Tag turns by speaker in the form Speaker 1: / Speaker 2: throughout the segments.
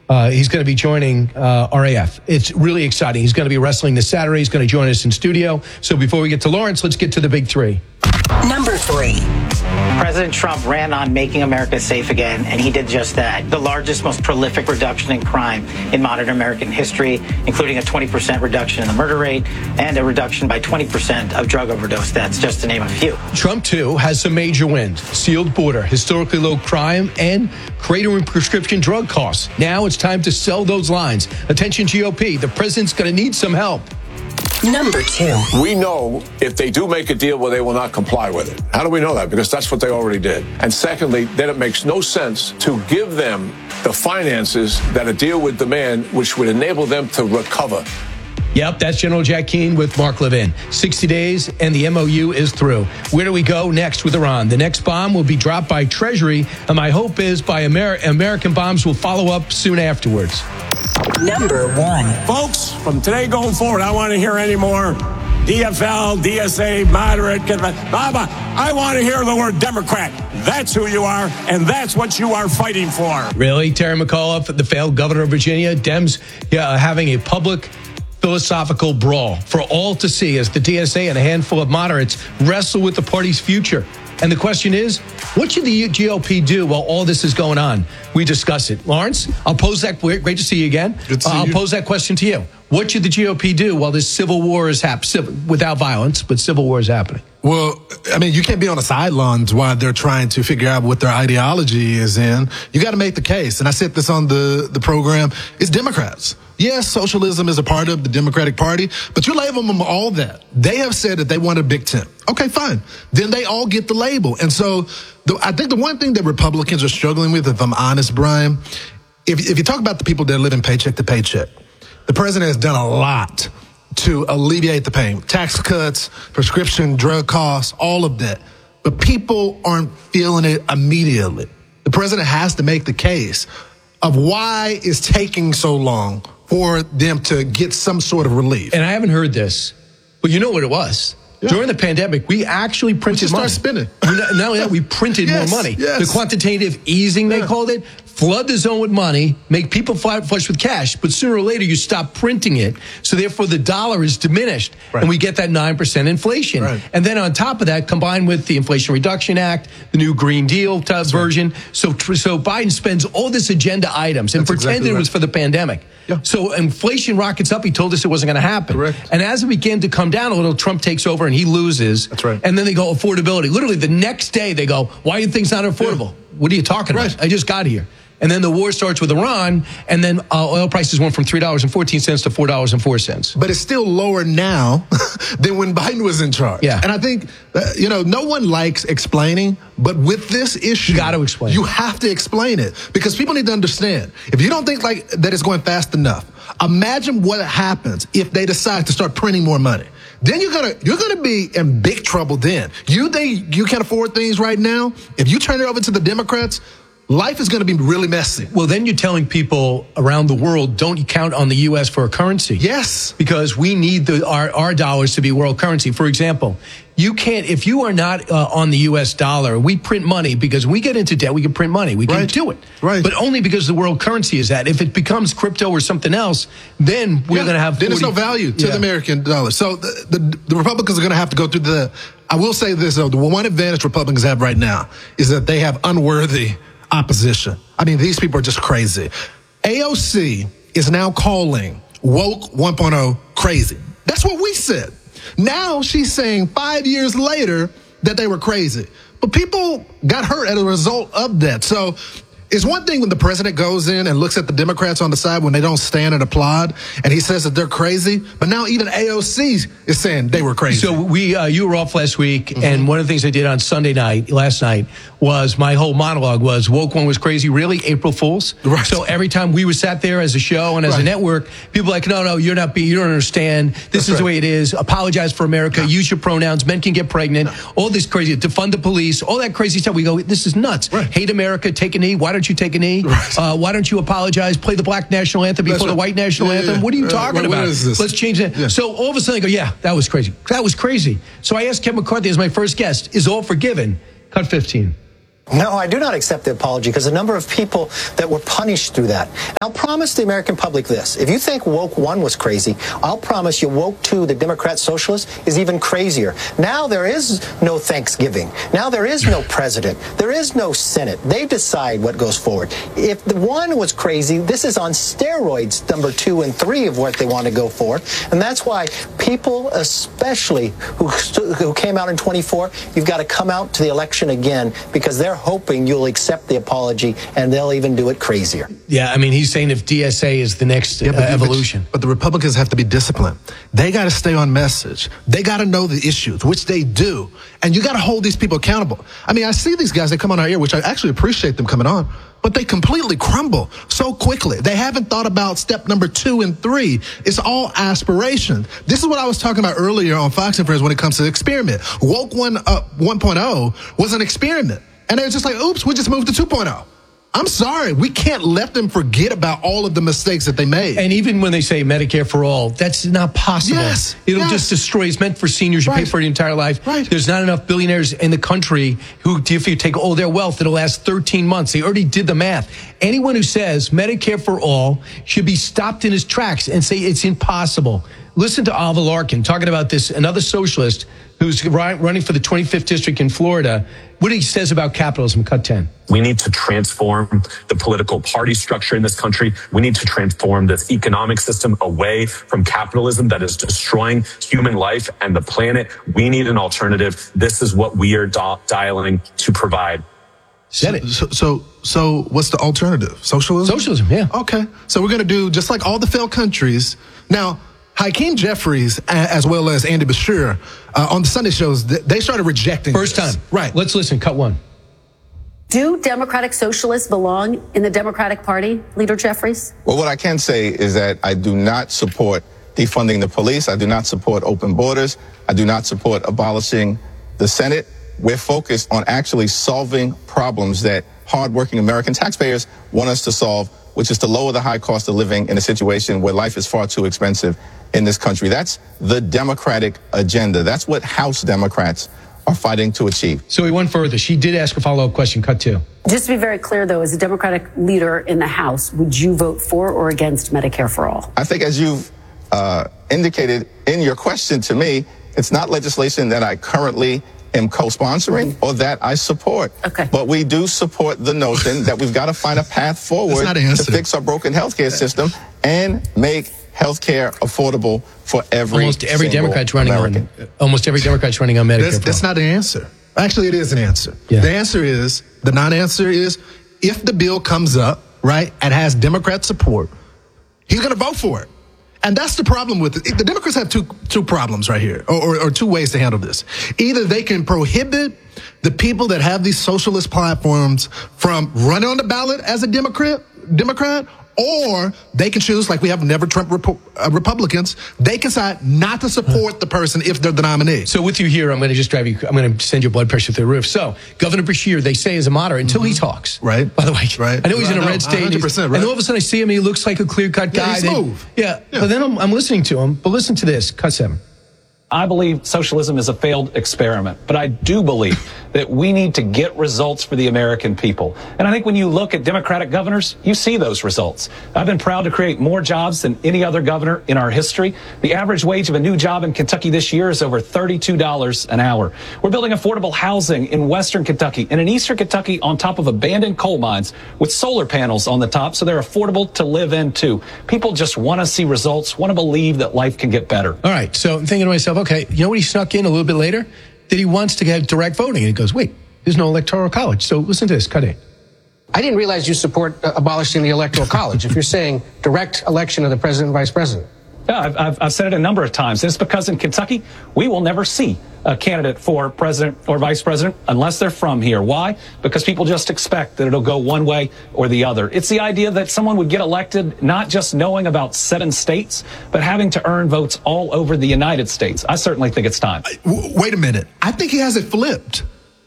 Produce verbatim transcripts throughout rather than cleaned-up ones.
Speaker 1: Uh, he's going to be joining uh, R A F. It's really exciting. He's going to be wrestling this Saturday. He's going to join us in studio. So before we get to Lawrence, let's get to the big three.
Speaker 2: Number three.
Speaker 3: President Trump ran on making America safe again, and he did just that. The largest, most prolific reduction in crime in modern American history, including a twenty percent reduction in the murder rate and a reduction by twenty percent of drug overdose deaths, just to name a few.
Speaker 1: Trump, too, has some major wins. Sealed border, historically low crime, and cratering prescription drug costs. Now it's time to sell those lines. Attention, G O P. The president's going to need some help.
Speaker 2: Number two.
Speaker 4: We know if they do make a deal where they will not comply with it. How do we know that? Because that's what they already did. And secondly, then it makes no sense to give them the finances that a deal would demand, which would enable them to recover.
Speaker 1: Yep, that's General Jack Keane with Mark Levin. sixty days and the M O U is through. Where do we go next with Iran? The next bomb will be dropped by Treasury, and my hope is by Amer- American bombs will follow up soon afterwards.
Speaker 2: Number one.
Speaker 5: Folks, from today going forward, I don't want to hear any more D F L, D S A, moderate, Baba. I want to hear the word Democrat. That's who you are, and that's what you are fighting for.
Speaker 1: Really? Terry McAuliffe, the failed governor of Virginia, Dems yeah, having a public philosophical brawl for all to see as the D S A and a handful of moderates wrestle with the party's future. And the question is, what should the G O P do while all this is going on? We discuss it. Lawrence, I'll pose that. Great to see you again.
Speaker 6: Good to see
Speaker 1: uh, I'll
Speaker 6: you.
Speaker 1: pose that question to you. What should the G O P do while this civil war is happening, without violence, but civil war is happening?
Speaker 6: Well, I mean, you can't be on the sidelines while they're trying to figure out what their ideology is in. You got to make the case. And I said this on the, the program. It's Democrats. Yes, socialism is a part of the Democratic Party, but you label them all that. They have said that they want a big tent. Okay, fine. Then they all get the label. And so the, I think the one thing that Republicans are struggling with, if I'm honest, Brian, if, if you talk about the people that are living paycheck to paycheck, the president has done a lot to alleviate the pain. Tax cuts, prescription drug costs, all of that. But people aren't feeling it immediately. The president has to make the case of why it's taking so long for them to get some sort of relief.
Speaker 1: And I haven't heard this, but you know what it was. Yeah. During the pandemic, we actually printed
Speaker 6: we just
Speaker 1: money.
Speaker 6: Started spending.
Speaker 1: Not only that, we printed
Speaker 6: yes,
Speaker 1: more money.
Speaker 6: Yes.
Speaker 1: The quantitative easing, they yeah. called it. Flood the zone with money, make people flush with cash, but sooner or later you stop printing it, so therefore the dollar is diminished, right. and we get that nine percent inflation. Right. And then on top of that, combined with the Inflation Reduction Act, the new Green Deal type version, right. so so Biden spends all this agenda items and
Speaker 6: That's
Speaker 1: pretended
Speaker 6: exactly right.
Speaker 1: it was for the pandemic.
Speaker 6: Yeah.
Speaker 1: So inflation rockets up. He told us it wasn't going to happen.
Speaker 6: Correct.
Speaker 1: And as it began to come down a little, Trump takes over and he loses.
Speaker 6: That's right.
Speaker 1: And then they go affordability. Literally the next day they go, why are things not affordable? Yeah. What are you talking
Speaker 6: right.
Speaker 1: about? I just got here. And then the war starts with Iran, and then uh, oil prices went from three dollars and fourteen cents to four dollars and four cents.
Speaker 6: But it's still lower now than when Biden was in charge.
Speaker 1: Yeah.
Speaker 6: And I think, uh, you know, no one likes explaining, but with this issue,
Speaker 1: you got to explain.
Speaker 6: You have to explain it because people need to understand. If you don't think like that it's going fast enough, imagine what happens if they decide to start printing more money. Then you're gonna you're gonna be in big trouble. Then you think you can afford things right now. If you turn it over to the Democrats, life is going to be really messy.
Speaker 1: Well, then you're telling people around the world, don't count on the U S for a currency.
Speaker 6: Yes.
Speaker 1: Because we need the, our, our dollars to be world currency. For example, you can't, if you are not uh, on the U S dollar, we print money because we get into debt, we can print money. We can
Speaker 6: right.
Speaker 1: do it.
Speaker 6: Right.
Speaker 1: But only because the world currency is that. If it becomes crypto or something else, then we're
Speaker 6: yeah.
Speaker 1: going to have
Speaker 6: Then there's no value to
Speaker 1: yeah.
Speaker 6: the American dollar. So the, the, the Republicans are going to have to go through the, I will say this, though, the one advantage Republicans have right now is that they have unworthy opposition. I mean, these people are just crazy. A O C is now calling woke one point oh crazy. That's what we said. Now she's saying five years later that they were crazy. But people got hurt as a result of that. So it's one thing when the president goes in and looks at the Democrats on the side when they don't stand and applaud, and he says that they're crazy. But now even A O C is saying they were crazy.
Speaker 1: So we, uh, you were off last week, mm-hmm. and one of the things I did on Sunday night, last night, was my whole monologue was woke one was crazy. Really, April Fools.
Speaker 6: Right.
Speaker 1: So every time we were sat there as a show and as
Speaker 6: right.
Speaker 1: a network, people were like, no, no, you're not. Be, you don't understand. This
Speaker 6: That's
Speaker 1: is
Speaker 6: right.
Speaker 1: the way it is. Apologize for America. No. Use your pronouns. Men can get pregnant. No. All this crazy. Defund the police. All that crazy stuff. We go, this is nuts.
Speaker 6: Right.
Speaker 1: Hate America. Take a knee. Why don't you take a knee? Right. Uh, why don't you apologize? Play the black national anthem before
Speaker 6: right.
Speaker 1: the white national
Speaker 6: yeah,
Speaker 1: anthem.
Speaker 6: Yeah.
Speaker 1: What are you
Speaker 6: uh,
Speaker 1: talking
Speaker 6: what,
Speaker 1: about?
Speaker 6: What is this?
Speaker 1: Let's change that.
Speaker 6: Yeah.
Speaker 1: So all of a sudden I go, yeah, that was crazy. That was crazy. So I asked Kevin McCarthy as my first guest, is all forgiven? Cut fifteen.
Speaker 7: No, I do not accept the apology because a number of people that were punished through that. And I'll promise the American public this. If you think woke one was crazy, I'll promise you woke two, the Democrat socialist, is even crazier. Now there is no Thanksgiving. Now there is no president. There is no Senate. They decide what goes forward. If the one was crazy, this is on steroids, number two and three of what they want to go for. And that's why people, especially who, who came out in twenty-four, you've got to come out to the election again because they're hoping you'll accept the apology, and they'll even do it crazier.
Speaker 1: Yeah, I mean, he's saying if D S A is the next yeah, but, uh, evolution.
Speaker 6: But, but the Republicans have to be disciplined. They got to stay on message. They got to know the issues, which they do. And you got to hold these people accountable. I mean, I see these guys, they come on our air, which I actually appreciate them coming on, but they completely crumble so quickly. They haven't thought about step number two and three. It's all aspiration. This is what I was talking about earlier on Fox and Friends when it comes to the experiment. Woke one up one point oh was an experiment. And they were just like, oops, we just moved to two point oh. I'm sorry. We can't let them forget about all of the mistakes that they made.
Speaker 1: And even when they say Medicare for all, that's not possible.
Speaker 6: Yes.
Speaker 1: It'll
Speaker 6: yes.
Speaker 1: just destroy. It's meant for seniors. You right. pay for it your entire life.
Speaker 6: Right.
Speaker 1: There's not enough billionaires in the country who, if you take all their wealth, it'll last thirteen months. They already did the math. Anyone who says Medicare for all should be stopped in his tracks and say it's impossible. Listen to Alva Larkin talking about this, another socialist who's running for the twenty-fifth district in Florida. What he says about capitalism, cut ten.
Speaker 8: We need to transform the political party structure in this country. We need to transform this economic system away from capitalism that is destroying human life and the planet. We need an alternative. This is what we are di- dialing to provide.
Speaker 6: So, so, so, so what's the alternative? Socialism?
Speaker 1: Socialism, yeah.
Speaker 6: Okay. So we're going to do just like all the failed countries. Now, Hakeem Jeffries, as well as Andy Beshear, uh, on the Sunday shows, they started rejecting
Speaker 1: First
Speaker 6: this.
Speaker 1: time.
Speaker 6: Right.
Speaker 1: Let's listen. Cut one.
Speaker 9: Do Democratic socialists belong in the Democratic Party, Leader Jeffries?
Speaker 10: Well, what I can say is that I do not support defunding the police. I do not support open borders. I do not support abolishing the Senate. We're focused on actually solving problems that hardworking American taxpayers want us to solve, which is to lower the high cost of living in a situation where life is far too expensive in this country. That's the Democratic agenda. That's what House Democrats are fighting to achieve.
Speaker 1: So he went further. She did ask a follow-up question. Cut two.
Speaker 9: Just to be very clear, though, as a Democratic leader in the House, would you vote for or against Medicare for all?
Speaker 10: I think as you've uh, indicated in your question to me, it's not legislation that I currently am co-sponsoring or that I support.
Speaker 9: Okay.
Speaker 10: But we do support the notion that we've got to find a path forward to fix our broken healthcare system and make healthcare affordable for every
Speaker 1: almost every Democrat's running
Speaker 10: American.
Speaker 1: on almost every Democrat's running on Medicare.
Speaker 6: That's, that's not an answer. Actually, it is an answer.
Speaker 1: Yeah.
Speaker 6: The answer is the non-answer is if the bill comes up right and has Democrat support, he's going to vote for it. And that's the problem with it. The Democrats have two two problems right here, or, or, or two ways to handle this. Either they can prohibit the people that have these socialist platforms from running on the ballot as a Democrat, Democrat, or they can choose, like we have never Trump Repo- uh, Republicans, they can decide not to support the person if they're the nominee.
Speaker 1: So with you here, I'm going to just drive you, I'm going to send your blood pressure through the roof. So Governor Beshear, they say is a moderate until mm-hmm. he talks.
Speaker 6: Right.
Speaker 1: By the way,
Speaker 6: right.
Speaker 1: I know he's
Speaker 6: right.
Speaker 1: in a
Speaker 6: no,
Speaker 1: red state.
Speaker 6: one hundred percent, right.
Speaker 1: And all of a sudden I see him, he looks like a clear-cut guy.
Speaker 6: Yeah, he's
Speaker 1: They,
Speaker 6: smooth.
Speaker 1: Yeah.
Speaker 6: yeah.
Speaker 1: But then I'm, I'm listening to him. But listen to this. Cut seven.
Speaker 11: I believe socialism is a failed experiment, but I do believe that we need to get results for the American people. And I think when you look at Democratic governors, you see those results. I've been proud to create more jobs than any other governor in our history. The average wage of a new job in Kentucky this year is over thirty-two dollars an hour. We're building affordable housing in western Kentucky and in eastern Kentucky on top of abandoned coal mines with solar panels on the top, so they're affordable to live in too. People just want to see results, want to believe that life can get better.
Speaker 1: All right, so I'm thinking to myself, okay, you know what he snuck in a little bit later? That he wants to have direct voting. And he goes, wait, there's no electoral college. So listen to this, cut it.
Speaker 12: I didn't realize you support uh, abolishing the electoral college if you're saying direct election of the president and vice president.
Speaker 11: Yeah, I've, I've, I've said it a number of times. And it's because in Kentucky, we will never see a candidate for president or vice president unless they're from here. Why? Because people just expect that it'll go one way or the other. It's the idea that someone would get elected not just knowing about seven states, but having to earn votes all over the United States. I certainly think it's time.
Speaker 6: Wait a minute. I think he has it flipped.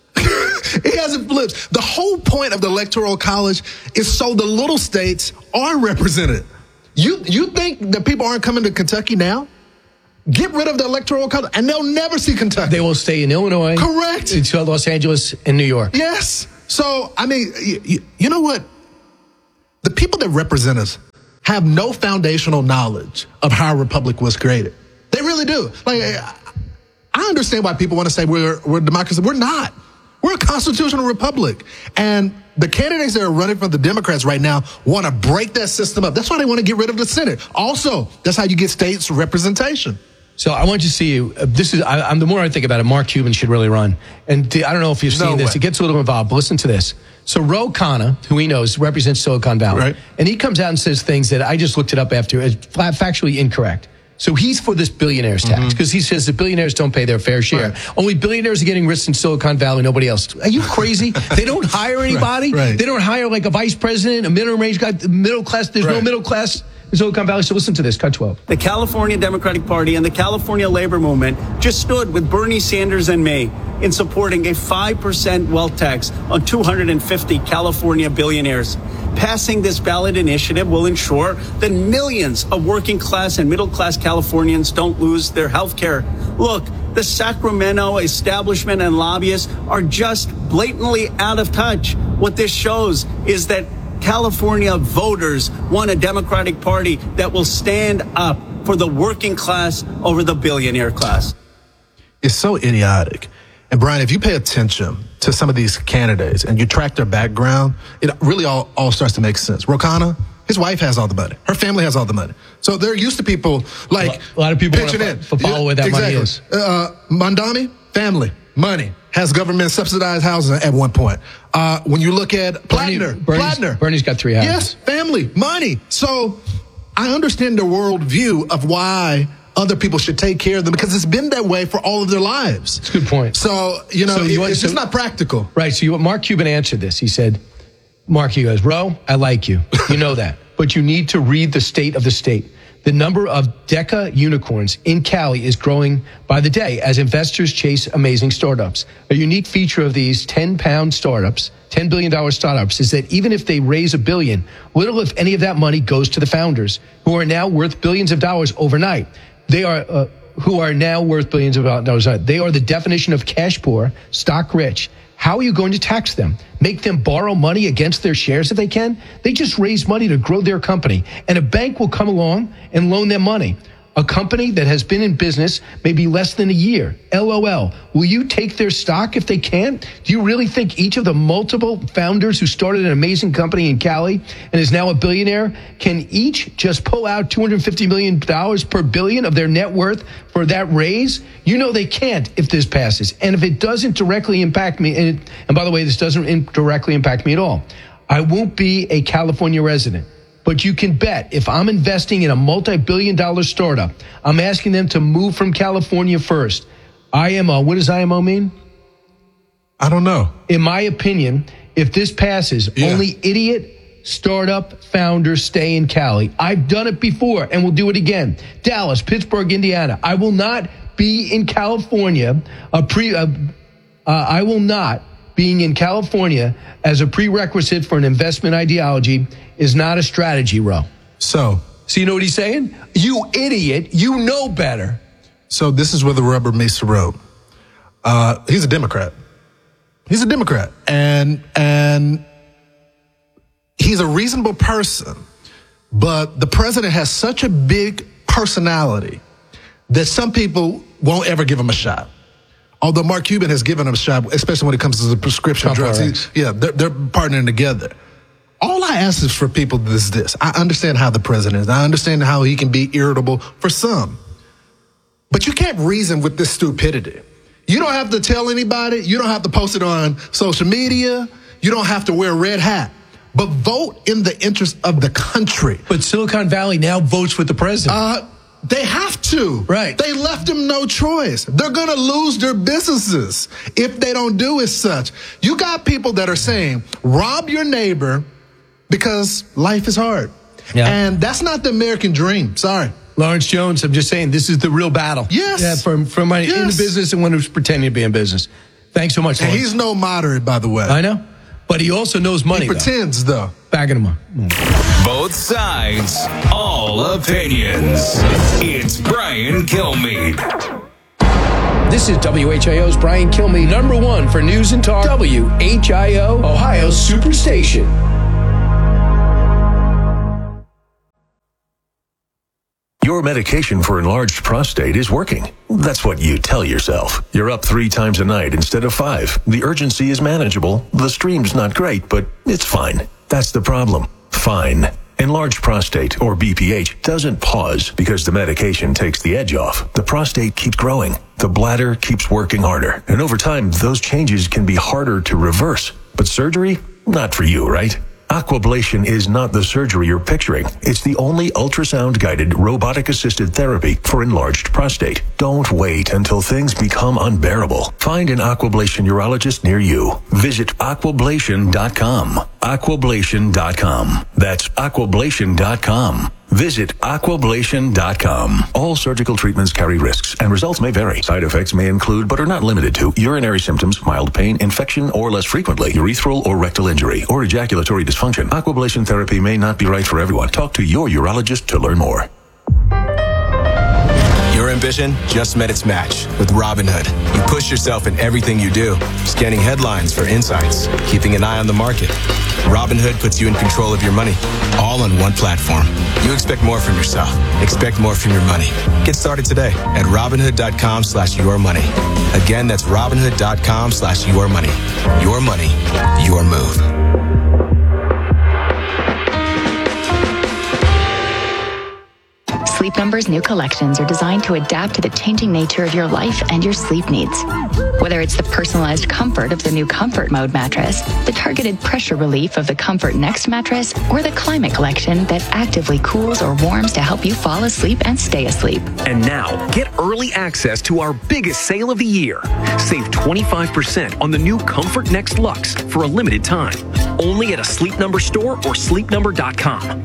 Speaker 6: He has it flipped. The whole point of the electoral college is so the little states are represented. You you think that people aren't coming to Kentucky now? Get rid of the electoral college, and they'll never see Kentucky.
Speaker 1: They will stay in Illinois.
Speaker 6: Correct.
Speaker 1: It's Los Angeles and New York.
Speaker 6: Yes. So, I mean, you, you know what? The people that represent us have no foundational knowledge of how a republic was created. They really do. Like, I understand why people want to say we're, we're a democracy. We're not. We're a constitutional republic. And the candidates that are running for the Democrats right now want to break that system up. That's why they want to get rid of the Senate. Also, that's how you get states representation.
Speaker 1: So I want you to see you. Uh, this is. I, I'm the more I think about it, Mark Cuban should really run. And the, I don't know if you've seen
Speaker 6: No
Speaker 1: this.
Speaker 6: way.
Speaker 1: It gets a little involved. But listen to this. So Ro Khanna, who he knows represents Silicon Valley,
Speaker 6: Right.
Speaker 1: and he comes out and says things that I just looked it up after as flat, factually incorrect. So he's for this billionaires tax because mm-hmm. he says the billionaires don't pay their fair share. Right. Only billionaires are getting rich in Silicon Valley, nobody else. Are you crazy? They don't hire anybody.
Speaker 6: Right, right.
Speaker 1: They don't hire like a vice president, a middle range guy, middle class. There's
Speaker 6: Right.
Speaker 1: no middle class in Silicon Valley. So listen to this. Cut twelve.
Speaker 13: The California Democratic Party and the California labor movement just stood with Bernie Sanders and me in supporting a five percent wealth tax on two hundred fifty California billionaires. Passing this ballot initiative will ensure that millions of working class and middle class Californians don't lose their health care. Look, the Sacramento establishment and lobbyists are just blatantly out of touch. What this shows is that California voters want a Democratic Party that will stand up for the working class over the billionaire class.
Speaker 6: It's so idiotic. And Brian, if you pay attention to some of these candidates and you track their background, it really all, all starts to make sense. Ro Khanna, his wife has all the money. Her family has all the money. So they're used to people like
Speaker 1: a lot of people
Speaker 6: pitching
Speaker 1: want
Speaker 6: in.
Speaker 1: to follow where that
Speaker 6: exactly.
Speaker 1: money is.
Speaker 6: Uh, Mondani, family, money, has government subsidized housing at one point. Uh, when you look at Plattner,
Speaker 1: Bernie, Bernie's,
Speaker 6: Plattner.
Speaker 1: Bernie's got three houses.
Speaker 6: Yes, family, money. So I understand the worldview of why other people should take care of them because it's been that way for all of their lives.
Speaker 1: That's a good point.
Speaker 6: So, you know,
Speaker 1: So you
Speaker 6: it,
Speaker 1: want-
Speaker 6: it's just
Speaker 1: so-
Speaker 6: not practical.
Speaker 1: Right. So you, Mark Cuban answered this. He said, Mark, he goes, Ro, I like you. You know that. But you need to read the state of the state. The number of Deca unicorns in Cali is growing by the day as investors chase amazing startups. A unique feature of these ten-pound startups, ten billion dollars startups, is that even if they raise a billion, little if any of that money goes to the founders, who are now worth billions of dollars overnight. They are... Uh, who are now worth billions of dollars. They are the definition of cash poor, stock rich. How are you going to tax them? Make them borrow money against their shares if they can? They just raise money to grow their company, and a bank will come along and loan them money. A company that has been in business maybe less than a year. LOL. Will you take their stock if they can? Do you really think each of the multiple founders who started an amazing company in Cali and is now a billionaire can each just pull out two hundred fifty million dollars per billion of their net worth for that raise? You know they can't if this passes. And if it doesn't directly impact me, and, it, and by the way, this doesn't in, directly impact me at all, I won't be a California resident. But you can bet if I'm investing in a multi-billion dollar startup, I'm asking them to move from California first. I M O, what does I M O mean?
Speaker 6: I don't know.
Speaker 1: In my opinion, if this passes,
Speaker 6: Yeah.
Speaker 1: only idiot startup founders stay in Cali. I've done it before and will do it again. Dallas, Pittsburgh, Indiana. I will not be in California, a pre, uh, uh, I will not being in California as a prerequisite for an investment ideology is not a strategy, Ro.
Speaker 6: So,
Speaker 1: So you know what he's saying? You idiot. You know better.
Speaker 6: so this is where the rubber meets the road. Uh, he's a Democrat. He's a Democrat. And, and he's a reasonable person, but the president has such a big personality that some people won't ever give him a shot. Although Mark Cuban has given him a shot, especially when it comes to the prescription
Speaker 1: Trump
Speaker 6: drugs.
Speaker 1: R
Speaker 6: He-
Speaker 1: X.
Speaker 6: yeah, they're, they're partnering together. All I ask is for people is this. I understand how the president is. I understand how he can be irritable for some. But you can't reason with this stupidity. You don't have to tell anybody. You don't have to post it on social media. You don't have to wear a red hat. But vote in the interest of the country.
Speaker 1: But Silicon Valley now votes with the president.
Speaker 6: Uh, they have to.
Speaker 1: Right.
Speaker 6: They left them no choice. They're going to lose their businesses if they don't do as such. You got people that are saying, rob your neighbor because life is hard.
Speaker 1: Yeah.
Speaker 6: And that's not the American dream. Sorry.
Speaker 1: Lawrence Jones, I'm just saying, this is the real battle.
Speaker 6: Yes.
Speaker 1: Yeah, for, for my in the
Speaker 6: Yes.
Speaker 1: business and one who's pretending to be in business. Thanks so much,
Speaker 6: And
Speaker 1: Lawrence.
Speaker 6: he's no moderate, by the way.
Speaker 1: I know. But he also knows money,
Speaker 6: He
Speaker 1: though.
Speaker 6: pretends, though.
Speaker 1: Backing him up.
Speaker 14: Both sides, all opinions. It's Brian Kilmeade.
Speaker 1: This is W H I O's Brian Kilmeade, number one for news and talk. W H I O, Ohio's Superstation.
Speaker 15: Your medication for enlarged prostate is working. That's what you tell yourself. You're up three times a night instead of five. The urgency is manageable. The stream's not great, but it's fine. That's the problem. Fine. Enlarged prostate, or B P H, doesn't pause because the medication takes the edge off. The prostate keeps growing. The bladder keeps working harder. And over time, those changes can be harder to reverse. But surgery? Not for you, right? Aquablation is not the surgery you're picturing. It's the only ultrasound-guided, robotic-assisted therapy for enlarged prostate. Don't wait until things become unbearable. Find an Aquablation urologist near you. Visit aquablation dot com. aquablation dot com. That's aquablation dot com. Visit aquablation dot com. All surgical treatments carry risks, and results may vary. Side effects may include, but are not limited to, urinary symptoms, mild pain, infection, or less frequently, urethral or rectal injury, or ejaculatory dysfunction. Aquablation therapy may not be right for everyone. Talk to your urologist to learn more.
Speaker 16: Your ambition just met its match with Robinhood. You push yourself in everything you do, scanning headlines for insights, keeping an eye on the market. Robinhood puts you in control of your money, all on one platform. You expect more from yourself. Expect more from your money. Get started today at Robinhood.com slash your money. Again, that's Robinhood.com slash your money. Your money, your move.
Speaker 17: Sleep Number's new collections are designed to adapt to the changing nature of your life and your sleep needs. Whether it's the personalized comfort of the new Comfort Mode mattress, the targeted pressure relief of the Comfort Next mattress, or the Climate Collection that actively cools or warms to help you fall asleep and stay asleep.
Speaker 18: And now, get early access to our biggest sale of the year. Save twenty-five percent on the new Comfort Next Luxe for a limited time. Only at a Sleep Number store or sleep number dot com.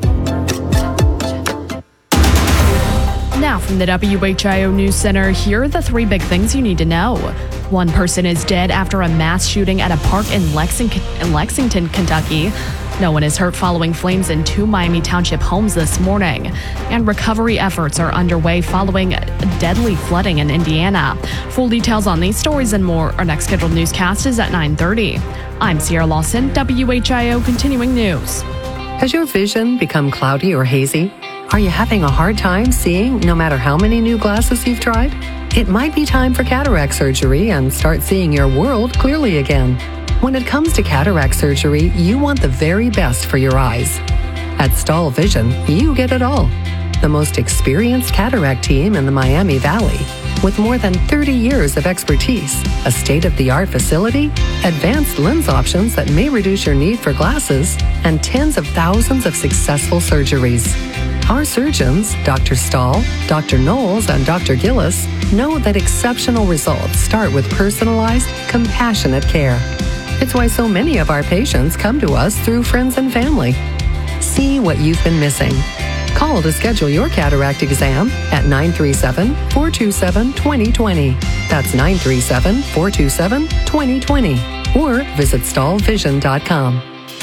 Speaker 19: Now from the W H I O News Center, here are the three big things you need to know. One person is dead after a mass shooting at a park in Lexington, in Lexington, Kentucky. No one is hurt following flames in two Miami Township homes this morning. And recovery efforts are underway following deadly flooding in Indiana. Full details on these stories and more. Our next scheduled newscast is at nine thirty. I'm Sierra Lawson, W H I O Continuing News.
Speaker 20: Has your vision become cloudy or hazy? Are you having a hard time seeing no matter how many new glasses you've tried? It might be time for cataract surgery and start seeing your world clearly again. When it comes to cataract surgery, you want the very best for your eyes. At Stahl Vision, you get it all. The most experienced cataract team in the Miami Valley, with more than thirty years of expertise, a state-of-the-art facility, advanced lens options that may reduce your need for glasses, and tens of thousands of successful surgeries. Our surgeons, Doctor Stahl, Doctor Knowles, and Doctor Gillis, know that exceptional results start with personalized, compassionate care. It's why so many of our patients come to us through friends and family. See what you've been missing. Call to schedule your cataract exam at nine three seven, four two seven, two zero two zero. That's nine three seven, four two seven, two zero two zero. Or visit stahl vision dot com.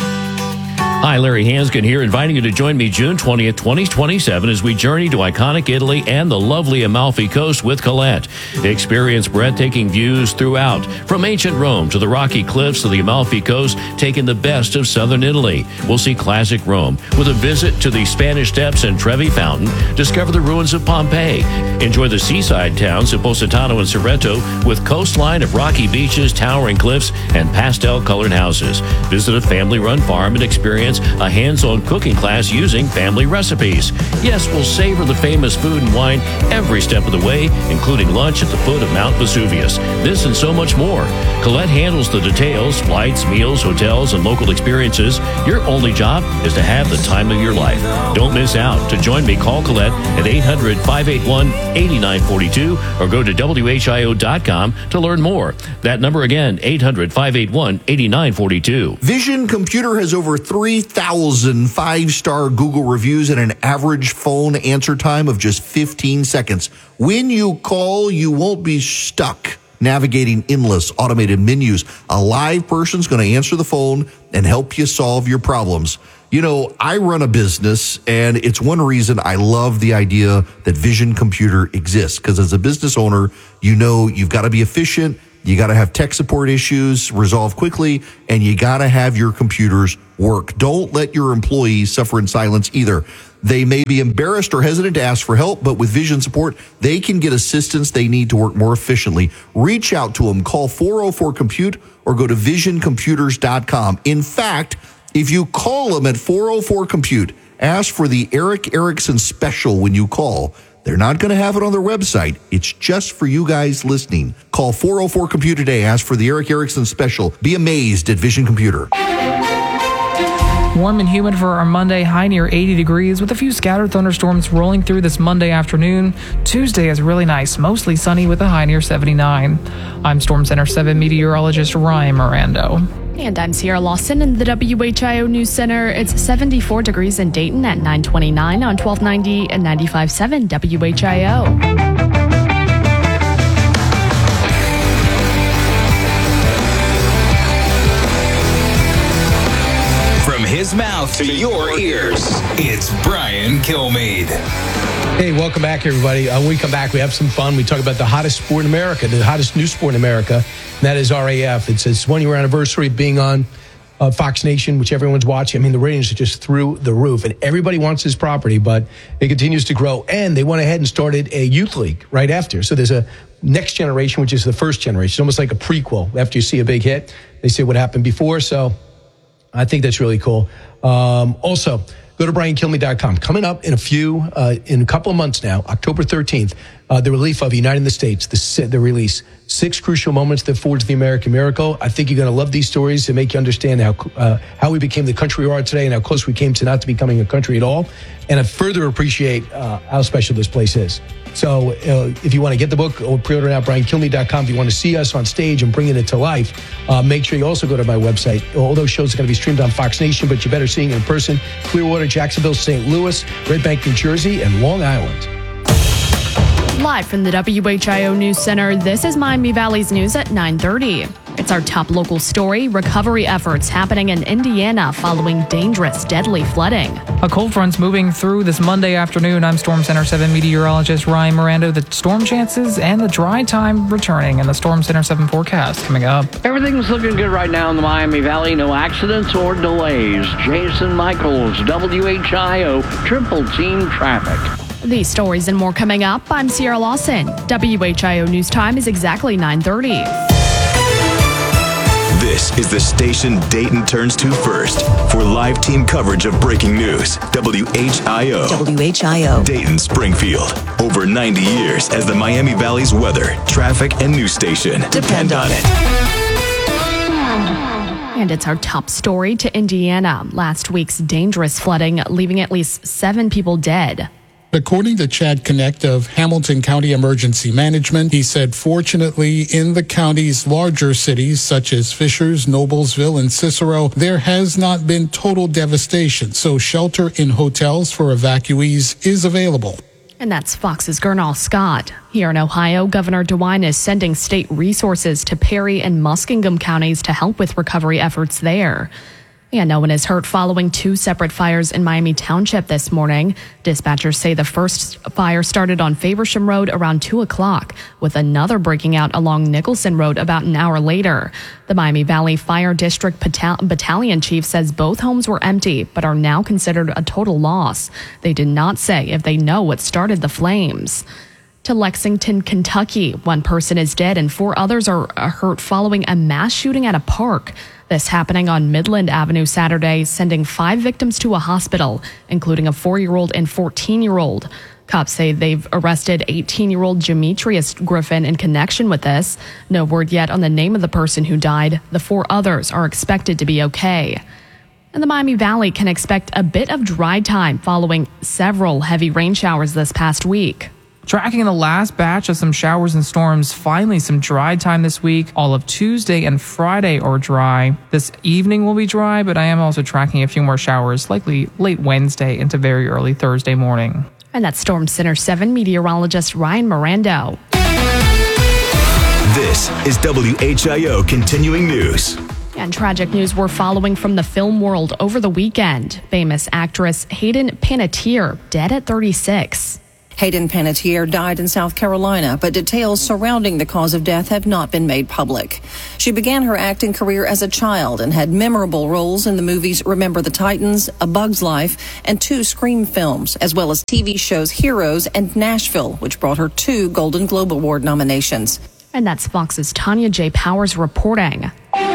Speaker 21: Hi, Larry Hanskin here, inviting you to join me June twentieth, twenty twenty-seven as we journey to iconic Italy and the lovely Amalfi Coast with Colette. Experience breathtaking views throughout, from ancient Rome to the rocky cliffs of the Amalfi Coast, taking the best of southern Italy. We'll see classic Rome with a visit to the Spanish Steps and Trevi Fountain, discover the ruins of Pompeii, enjoy the seaside towns of Positano and Sorrento with coastline of rocky beaches, towering cliffs, and pastel-colored houses. Visit a family-run farm and experience a hands-on cooking class using family recipes. Yes, we'll savor the famous food and wine every step of the way, including lunch at the foot of Mount Vesuvius. This and so much more. Colette handles the details, flights, meals, hotels, and local experiences. Your only job is to have the time of your life. Don't miss out. To join me, call Colette at eight hundred, five eight one, eight nine four two or go to W H I O dot com to learn more. That number again, eight hundred, five eight one, eight nine four two.
Speaker 22: Vision Computer has over three thousand five-star Google reviews and an average phone answer time of just fifteen seconds. When you call, you won't be stuck navigating endless automated menus. A live person's going to answer the phone and help you solve your problems. You know, I run a business, and it's one reason I love the idea that Vision Computer exists. Because as a business owner, you know you've got to be efficient, you got to have tech support issues resolved quickly, and you got to have your computers work. Don't let your employees suffer in silence either. They may be embarrassed or hesitant to ask for help, but with Vision support, they can get assistance they need to work more efficiently. Reach out to them. Call four oh four compute or go to vision computers dot com. In fact, if you call them at four oh four compute, ask for the Eric Erickson special when you call. They're not going to have it on their website. It's just for you guys listening. Call four oh four compute today. Ask for the Eric Erickson special. Be amazed at Vision Computer.
Speaker 3: Warm and humid for our Monday, high near eighty degrees with a few scattered thunderstorms rolling through this Monday afternoon. Tuesday is really nice, mostly sunny with a high near seventy-nine. I'm Storm Center seven meteorologist Ryan Mirando.
Speaker 19: And I'm Sierra Lawson in the W H I O News Center. It's seventy-four degrees in Dayton at nine twenty-nine on twelve ninety and ninety-five point seven W H I O.
Speaker 14: His mouth to your ears. It's Brian Kilmeade.
Speaker 1: Hey, welcome back, everybody. Uh, when we come back, we have some fun. We talk about the hottest sport in America, the hottest new sport in America, and that is R A F. It's its one-year anniversary of being on uh, Fox Nation, which everyone's watching. I mean, the ratings are just through the roof, and everybody wants this property, but it continues to grow. And they went ahead and started a youth league right after. So there's a next generation, which is the first generation. It's almost like a prequel. After you see a big hit, they say what happened before. So I think that's really cool. Um, also, go to brian kilmeade dot com. Coming up in a few, uh, in a couple of months now, October thirteenth, uh, the relief of Uniting the States, the, the release. Six crucial moments that forged the American miracle. I think you're going to love these stories to make you understand how uh, how we became the country we are today and how close we came to not to becoming a country at all. And I further appreciate uh, how special this place is. So uh, if you want to get the book or pre-order it at brian kilmeade dot com, if you want to see us on stage and bringing it to life, uh, make sure you also go to my website. All those shows are going to be streamed on Fox Nation, but you better see it in person. Clearwater, Jacksonville, Saint Louis, Red Bank, New Jersey, and Long Island.
Speaker 19: Live from the W H I O News Center, this is Miami Valley's News at nine thirty. It's our top local story, recovery efforts happening in Indiana following dangerous, deadly flooding.
Speaker 3: A cold front's moving through this Monday afternoon. I'm Storm Center seven meteorologist Ryan Mirando. The storm chances and the dry time returning in the Storm Center seven forecast coming up.
Speaker 4: Everything's looking good right now in the Miami Valley. No accidents or delays. Jason Michaels, W H I O, Triple Team Traffic.
Speaker 19: These stories and more coming up. I'm Sierra Lawson. W H I O News Time is exactly nine thirty.
Speaker 23: This is the station Dayton turns to first for live team coverage of breaking news. W H I O.
Speaker 2: W H I O.
Speaker 23: Dayton Springfield. Over ninety years as the Miami Valley's weather, traffic, and news station. Depend on it.
Speaker 19: And it's our top story to Indiana. Last week's dangerous flooding, leaving at least seven people dead.
Speaker 24: According to Chad Connect of Hamilton County Emergency Management, he said, fortunately, in the county's larger cities, such as Fishers, Noblesville, and Cicero, there has not been total devastation, so shelter in hotels for evacuees is available.
Speaker 19: And that's Fox's Gernal Scott. Here in Ohio, Governor DeWine is sending state resources to Perry and Muskingum counties to help with recovery efforts there. And no one is hurt following two separate fires in Miami Township this morning. Dispatchers say the first fire started on Faversham Road around two o'clock, with another breaking out along Nicholson Road about an hour later. The Miami Valley Fire District Battalion Chief says both homes were empty, but are now considered a total loss. They did not say if they know what started the flames. To Lexington, Kentucky, one person is dead and four others are hurt following a mass shooting at a park. This happening on Midland Avenue Saturday, sending five victims to a hospital, including a four-year-old and fourteen-year-old. Cops say they've arrested eighteen-year-old Demetrius Griffin in connection with this. No word yet on the name of the person who died. The four others are expected to be okay. And the Miami Valley can expect a bit of dry time following several heavy rain showers this past week.
Speaker 3: Tracking the last batch of some showers and storms, finally some dry time this week. All of Tuesday and Friday are dry. This evening will be dry, but I am also tracking a few more showers, likely late Wednesday into very early Thursday morning.
Speaker 19: And that's Storm Center seven meteorologist Ryan Mirando.
Speaker 23: This is W H I O Continuing News.
Speaker 19: And tragic news we're following from the film world over the weekend. Famous actress Hayden Panettiere, dead at thirty-six.
Speaker 5: Hayden Panettiere died in South Carolina, but details surrounding the cause of death have not been made public. She began her acting career as a child and had memorable roles in the movies Remember the Titans, A Bug's Life, and two Scream films, as well as T V shows Heroes and Nashville, which brought her two Golden Globe Award nominations.
Speaker 19: And that's Fox's Tanya J. Powers reporting.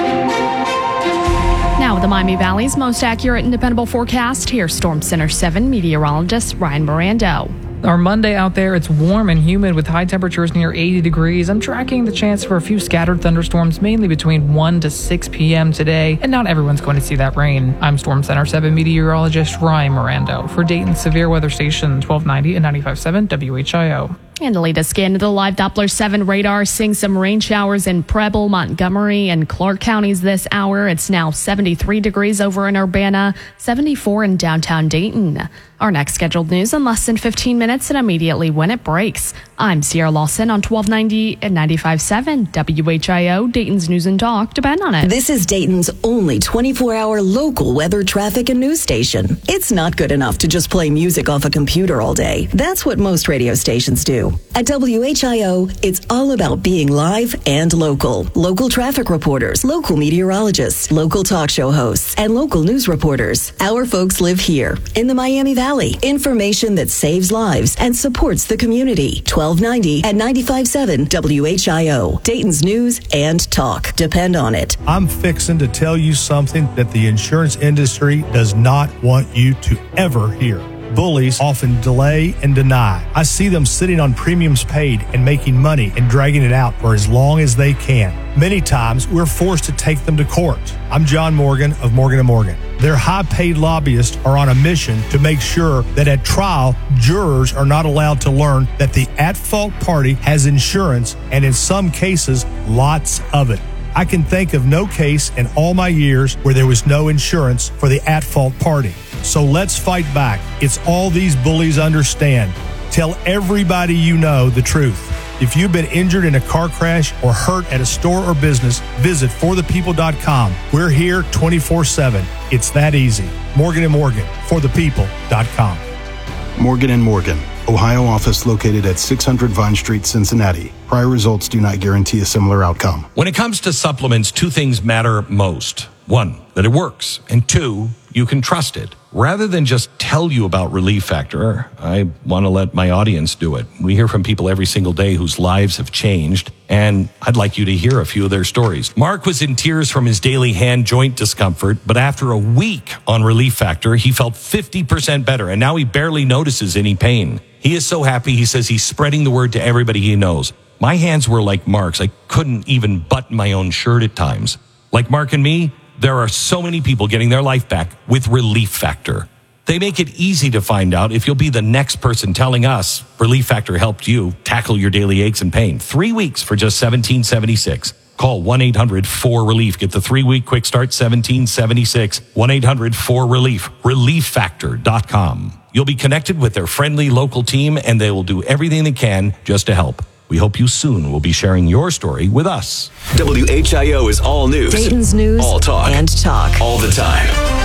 Speaker 19: Now with the Miami Valley's most accurate and dependable forecast, here's Storm Center seven meteorologist Ryan Mirando.
Speaker 3: Our Monday out there, it's warm and humid with high temperatures near eighty degrees. I'm tracking the chance for a few scattered thunderstorms, mainly between one to six p.m. today, and not everyone's going to see that rain. I'm Storm Center seven meteorologist Ryan Mirando for Dayton's Severe Weather Station twelve ninety and ninety-five point seven W H I O.
Speaker 19: And the latest scan of the live Doppler seven radar seeing some rain showers in Preble, Montgomery, and Clark counties this hour. It's now seventy-three degrees over in Urbana, seventy-four in downtown Dayton. Our next scheduled news in less than fifteen minutes and immediately when it breaks. I'm Sierra Lawson on twelve ninety and ninety-five point seven W H I O, Dayton's News and Talk. Depend on it.
Speaker 2: This is Dayton's only twenty-four hour local weather, traffic, and news station. It's not good enough to just play music off a computer all day. That's what most radio stations do. At W H I O, it's all about being live and local. Local traffic reporters, local meteorologists, local talk show hosts, and local news reporters. Our folks live here in the Miami Valley. Information that saves lives and supports the community. twelve ninety and ninety-five point seven W H I O, Dayton's News and Talk. Depend on it.
Speaker 7: I'm fixing to tell you something that the insurance industry does not want you to ever hear. Bullies often delay and deny. I see them sitting on premiums paid and making money and dragging it out for as long as they can. Many times, we're forced to take them to court. I'm John Morgan of Morgan and Morgan. Their high-paid lobbyists are on a mission to make sure that at trial, jurors are not allowed to learn that the at-fault party has insurance, and in some cases, lots of it. I can think of no case in all my years where there was no insurance for the at-fault party. So let's fight back. It's all these bullies understand. Tell everybody you know the truth. If you've been injured in a car crash or hurt at a store or business, visit for the people dot com. We're here twenty-four seven. It's that easy. Morgan and Morgan, for the people dot com.
Speaker 8: Morgan and Morgan, Ohio office located at six hundred Vine Street, Cincinnati. Prior results do not guarantee a similar outcome.
Speaker 9: When it comes to supplements, two things matter most. One, that it works. And two, you can trust it. Rather than just tell you about Relief Factor, I want to let my audience do it. We hear from people every single day whose lives have changed, and I'd like you to hear a few of their stories. Mark was in tears from his daily hand joint discomfort, but after a week on Relief Factor, he felt fifty percent better, and now he barely notices any pain. He is so happy, he says he's spreading the word to everybody he knows. My hands were like Mark's. I couldn't even button my own shirt at times. Like Mark and me, there are so many people getting their life back with Relief Factor. They make it easy to find out if you'll be the next person telling us Relief Factor helped you tackle your daily aches and pain. Three weeks for just seventeen seventy-six. Call one eight hundred four relief. Get the three-week quick start, seventeen seventy-six. one eight hundred four relief. relief factor dot com. You'll be connected with their friendly local team, and they will do everything they can just to help. We hope you soon will be sharing your story with us.
Speaker 23: W H I O is all news.
Speaker 2: Dayton's News
Speaker 23: all talk.
Speaker 2: and Talk.
Speaker 23: All the time.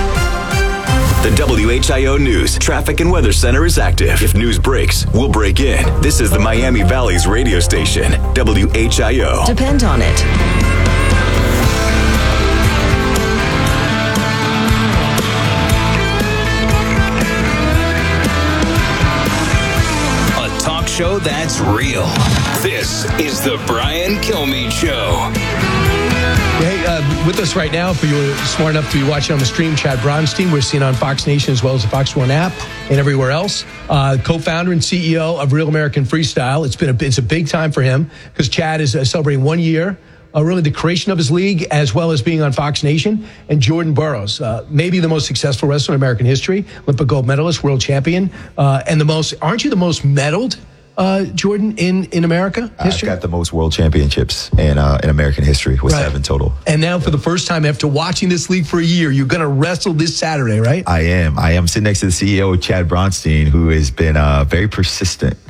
Speaker 23: The W H I O News Traffic and Weather Center is active. If news breaks, we'll break in. This is the Miami Valley's radio station, W H I O.
Speaker 2: Depend on it.
Speaker 14: Show that's real. This is the Brian Kilmeade Show.
Speaker 1: Hey, uh, with us right now, if you were smart enough to be watching on the stream, Chad Bronstein. We're seen on Fox Nation as well as the Fox One app and everywhere else. Uh, co-founder and C E O of Real American Freestyle. It's been a, it's a big time for him because Chad is uh, celebrating one year. Uh, really the creation of his league, as well as being on Fox Nation. And Jordan Burroughs, uh, maybe the most successful wrestler in American history, Olympic gold medalist, world champion, uh, and the most, aren't you the most medaled, uh, Jordan, in, in America history?
Speaker 25: I've got the most world championships in, uh, in American history with right. seven total.
Speaker 1: And now for the first time after watching this league for a year, you're going to wrestle this Saturday, right?
Speaker 25: I am. I am sitting next to the C E O, Chad Bronstein, who has been uh, very persistent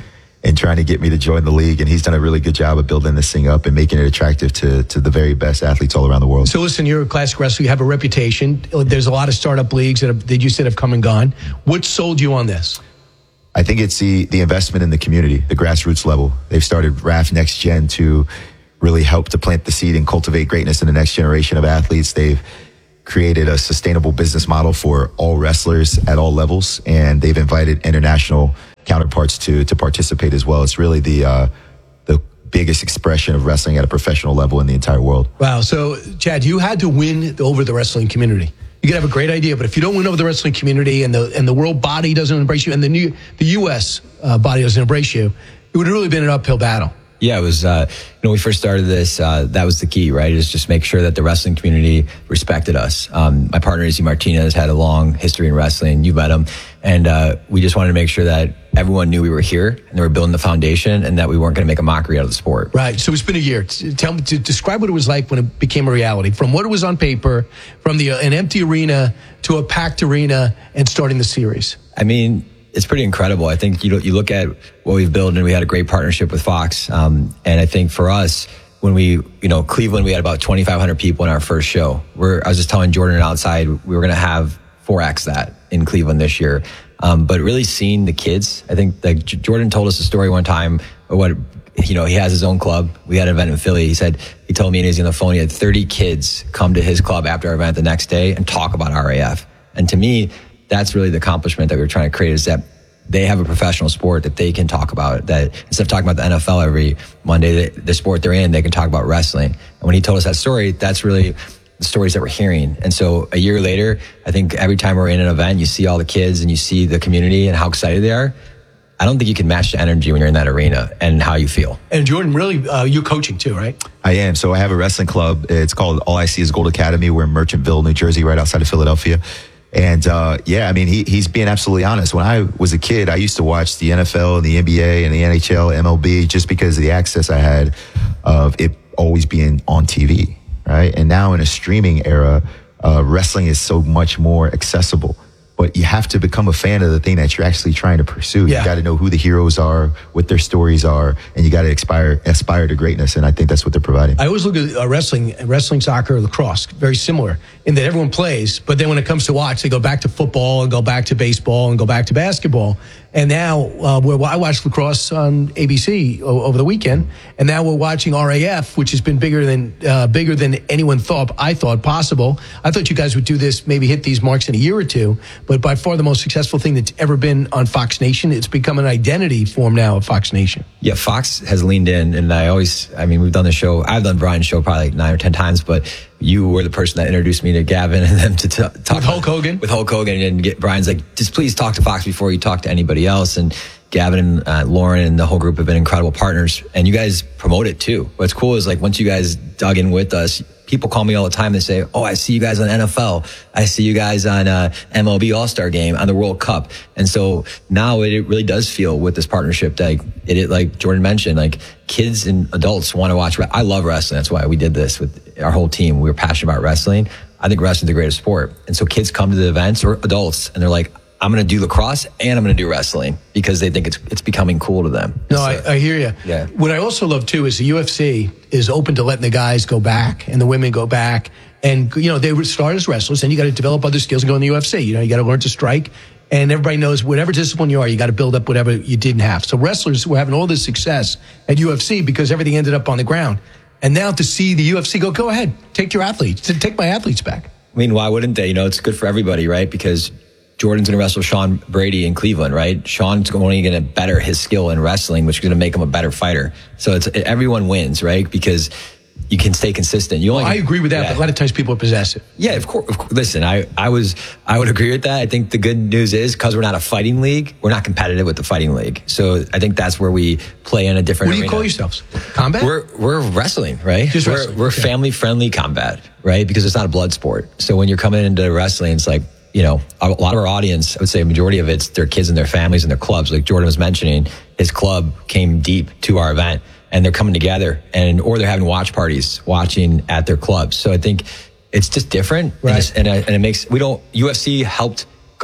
Speaker 25: and trying to get me to join the league. And he's done a really good job of building this thing up and making it attractive to, to the very best athletes all around the world.
Speaker 1: So listen, you're a classic wrestler. You have a reputation. There's a lot of startup leagues that, have, that you said have come and gone. What sold you on this?
Speaker 25: I think it's the, the investment in the community, the grassroots level. They've started R A F Next Gen to really help to plant the seed and cultivate greatness in the next generation of athletes. They've created a sustainable business model for all wrestlers at all levels, and they've invited international counterparts to to participate as well. It's really the uh, the biggest expression of wrestling at a professional level in the entire world.
Speaker 1: Wow. So, Chad, you had to win over the wrestling community. You could have a great idea, but if you don't win over the wrestling community and the and the world body doesn't embrace you and the new the U S uh, body doesn't embrace you, it would have really been an uphill battle.
Speaker 6: Yeah, it was, uh, you know, when we first started this, uh, that was the key, right? Is just make sure that the wrestling community respected us. Um, my partner, Izzy Martinez, had a long history in wrestling. You met him. And uh, we just wanted to make sure that everyone knew we were here and they were building the foundation and that we weren't going to make a mockery out of the sport.
Speaker 1: Right. So it's been a year. Tell me, to describe what it was like when it became a reality. From what it was on paper, from the uh, an empty arena to a packed arena and starting the series.
Speaker 6: I mean, it's pretty incredible. I think you you look at what we've built, and we had a great partnership with Fox. Um, and I think for us, when we, you know, Cleveland, we had about twenty-five hundred people in our first show. We're, I was just telling Jordan outside, we were going to have four X that in Cleveland this year. Um, but really seeing the kids, I think like Jordan told us a story one time, what, you know, he has his own club. We had an event in Philly. He said, he told me and he's on the phone, he had thirty kids come to his club after our event the next day and talk about R A F. And to me, that's really the accomplishment that we were trying to create, is that they have a professional sport that they can talk about, that instead of talking about the N F L every Monday, the, the sport they're in, they can talk about wrestling. And when he told us that story, that's really the stories that we're hearing. And so a year later, I think every time we're in an event, you see all the kids and you see the community and how excited they are. I don't think you can match the energy when you're in that arena and how you feel.
Speaker 1: And Jordan, really, uh, you're coaching too, right?
Speaker 25: I am. So I have a wrestling club. It's called All I See Is Gold Academy. We're in Merchantville, New Jersey, right outside of Philadelphia. And, uh, yeah, I mean, he, he's being absolutely honest. When I was a kid, I used to watch the N F L and the N B A and the N H L, M L B, just because of the access I had of it always being on T V, right? And now in a streaming era, uh, wrestling is so much more accessible. But you have to become a fan of the thing that you're actually trying to pursue. Yeah. You got to know who the heroes are, what their stories are, and you got to aspire aspire to greatness. And I think that's what they're providing.
Speaker 1: I always look at uh, wrestling, wrestling, soccer, lacrosse, very similar in that everyone plays. But then when it comes to watch, they go back to football and go back to baseball and go back to basketball. And now uh, we're, I watched lacrosse on A B C o- over the weekend, and now we're watching R A F, which has been bigger than uh, bigger than anyone thought. I thought possible. I thought you guys would do this, maybe hit these marks in a year or two. But by far the most successful thing that's ever been on Fox Nation. It's become an identity form now of Fox Nation.
Speaker 6: Yeah, Fox has leaned in, and I always, I mean, we've done the show. I've done Brian's show probably like nine or ten times, but you were the person that introduced me to Gavin and them to t- talk
Speaker 1: with Hulk Hogan.
Speaker 6: With Hulk Hogan, and get Brian's like, just please talk to Fox before you talk to anybody else. And Gavin and uh, Lauren and the whole group have been incredible partners, and you guys promote it too. What's cool is like once you guys dug in with us, people call me all the time. They say, "Oh, I see you guys on N F L. I see you guys on uh, M L B All-Star Game, on the World Cup." And so now it, it really does feel with this partnership that it, it, like Jordan mentioned, like kids and adults want to watch. I love wrestling. That's why we did this with our whole team. We were passionate about wrestling. I think wrestling's the greatest sport. And so kids come to the events, or adults, and they're like, I'm going to do lacrosse and I'm going to do wrestling because they think it's it's becoming cool to them.
Speaker 1: No,
Speaker 6: so,
Speaker 1: I, I hear you.
Speaker 6: Yeah.
Speaker 1: What I also love too is the U F C is open to letting the guys go back and the women go back. And, you know, they would start as wrestlers, and you got to develop other skills and go in the U F C. You know, you got to learn to strike. And everybody knows whatever discipline you are, you got to build up whatever you didn't have. So wrestlers were having all this success at U F C because everything ended up on the ground. And now to see the U F C go, go ahead, take your athletes, take my athletes back.
Speaker 6: I mean, why wouldn't they? You know, it's good for everybody, right? Because Jordan's going to wrestle Sean Brady in Cleveland, right? Sean's only going to better his skill in wrestling, which is going to make him a better fighter. So it's everyone wins, right? Because you can stay consistent. You only
Speaker 1: well, I agree with that,
Speaker 6: yeah.
Speaker 1: but a lot of times people are possessive.
Speaker 6: Yeah, of course, of course. Listen, I, I was, I would agree with that. I think the good news is because we're not a fighting league, we're not competitive with the fighting league. So I think that's where we play in a different
Speaker 1: What do you
Speaker 6: arena.
Speaker 1: call yourselves? Combat?
Speaker 6: We're, we're wrestling, right?
Speaker 1: Just
Speaker 6: we're
Speaker 1: wrestling.
Speaker 6: we're
Speaker 1: okay.
Speaker 6: family-friendly combat, right? Because it's not a blood sport. So when you're coming into wrestling, it's like, you know, a lot of our audience, I would say a majority of it's their kids and their families and their clubs. Like Jordan was mentioning, his club came deep to our event and they're coming together and, or they're having watch parties watching at their clubs. So I think it's just different.
Speaker 1: Right.
Speaker 6: And, and, and it makes, we don't, U F C helped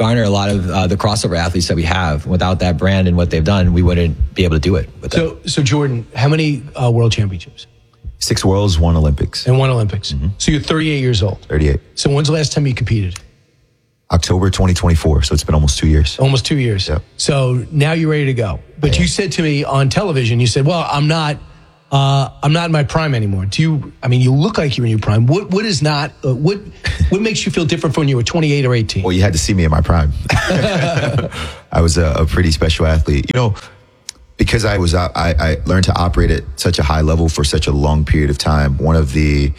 Speaker 6: garner a lot of uh, the crossover athletes that we have. Without that brand and what they've done, we wouldn't be able to do it. With
Speaker 1: so,
Speaker 6: them.
Speaker 1: so Jordan, how many uh, world championships?
Speaker 25: Six worlds, one Olympics.
Speaker 1: And one Olympics. Mm-hmm. So you're thirty-eight years old.
Speaker 25: thirty-eight.
Speaker 1: So when's the last time you competed?
Speaker 25: October twenty twenty-four. So it's been almost two years.
Speaker 1: Almost two years.
Speaker 25: Yep.
Speaker 1: So now you're ready to go. But you said to me on television, you said, well, I'm not, uh, I'm not in my prime anymore. Do you, I mean, you look like you're in your prime. What, what is not, uh, what, what makes you feel different from when you were twenty-eight or eighteen?
Speaker 25: Well, you had to see me in my prime. I was a, a pretty special athlete. You know, because I was, I, I learned to operate at such a high level for such a long period of time. One of the,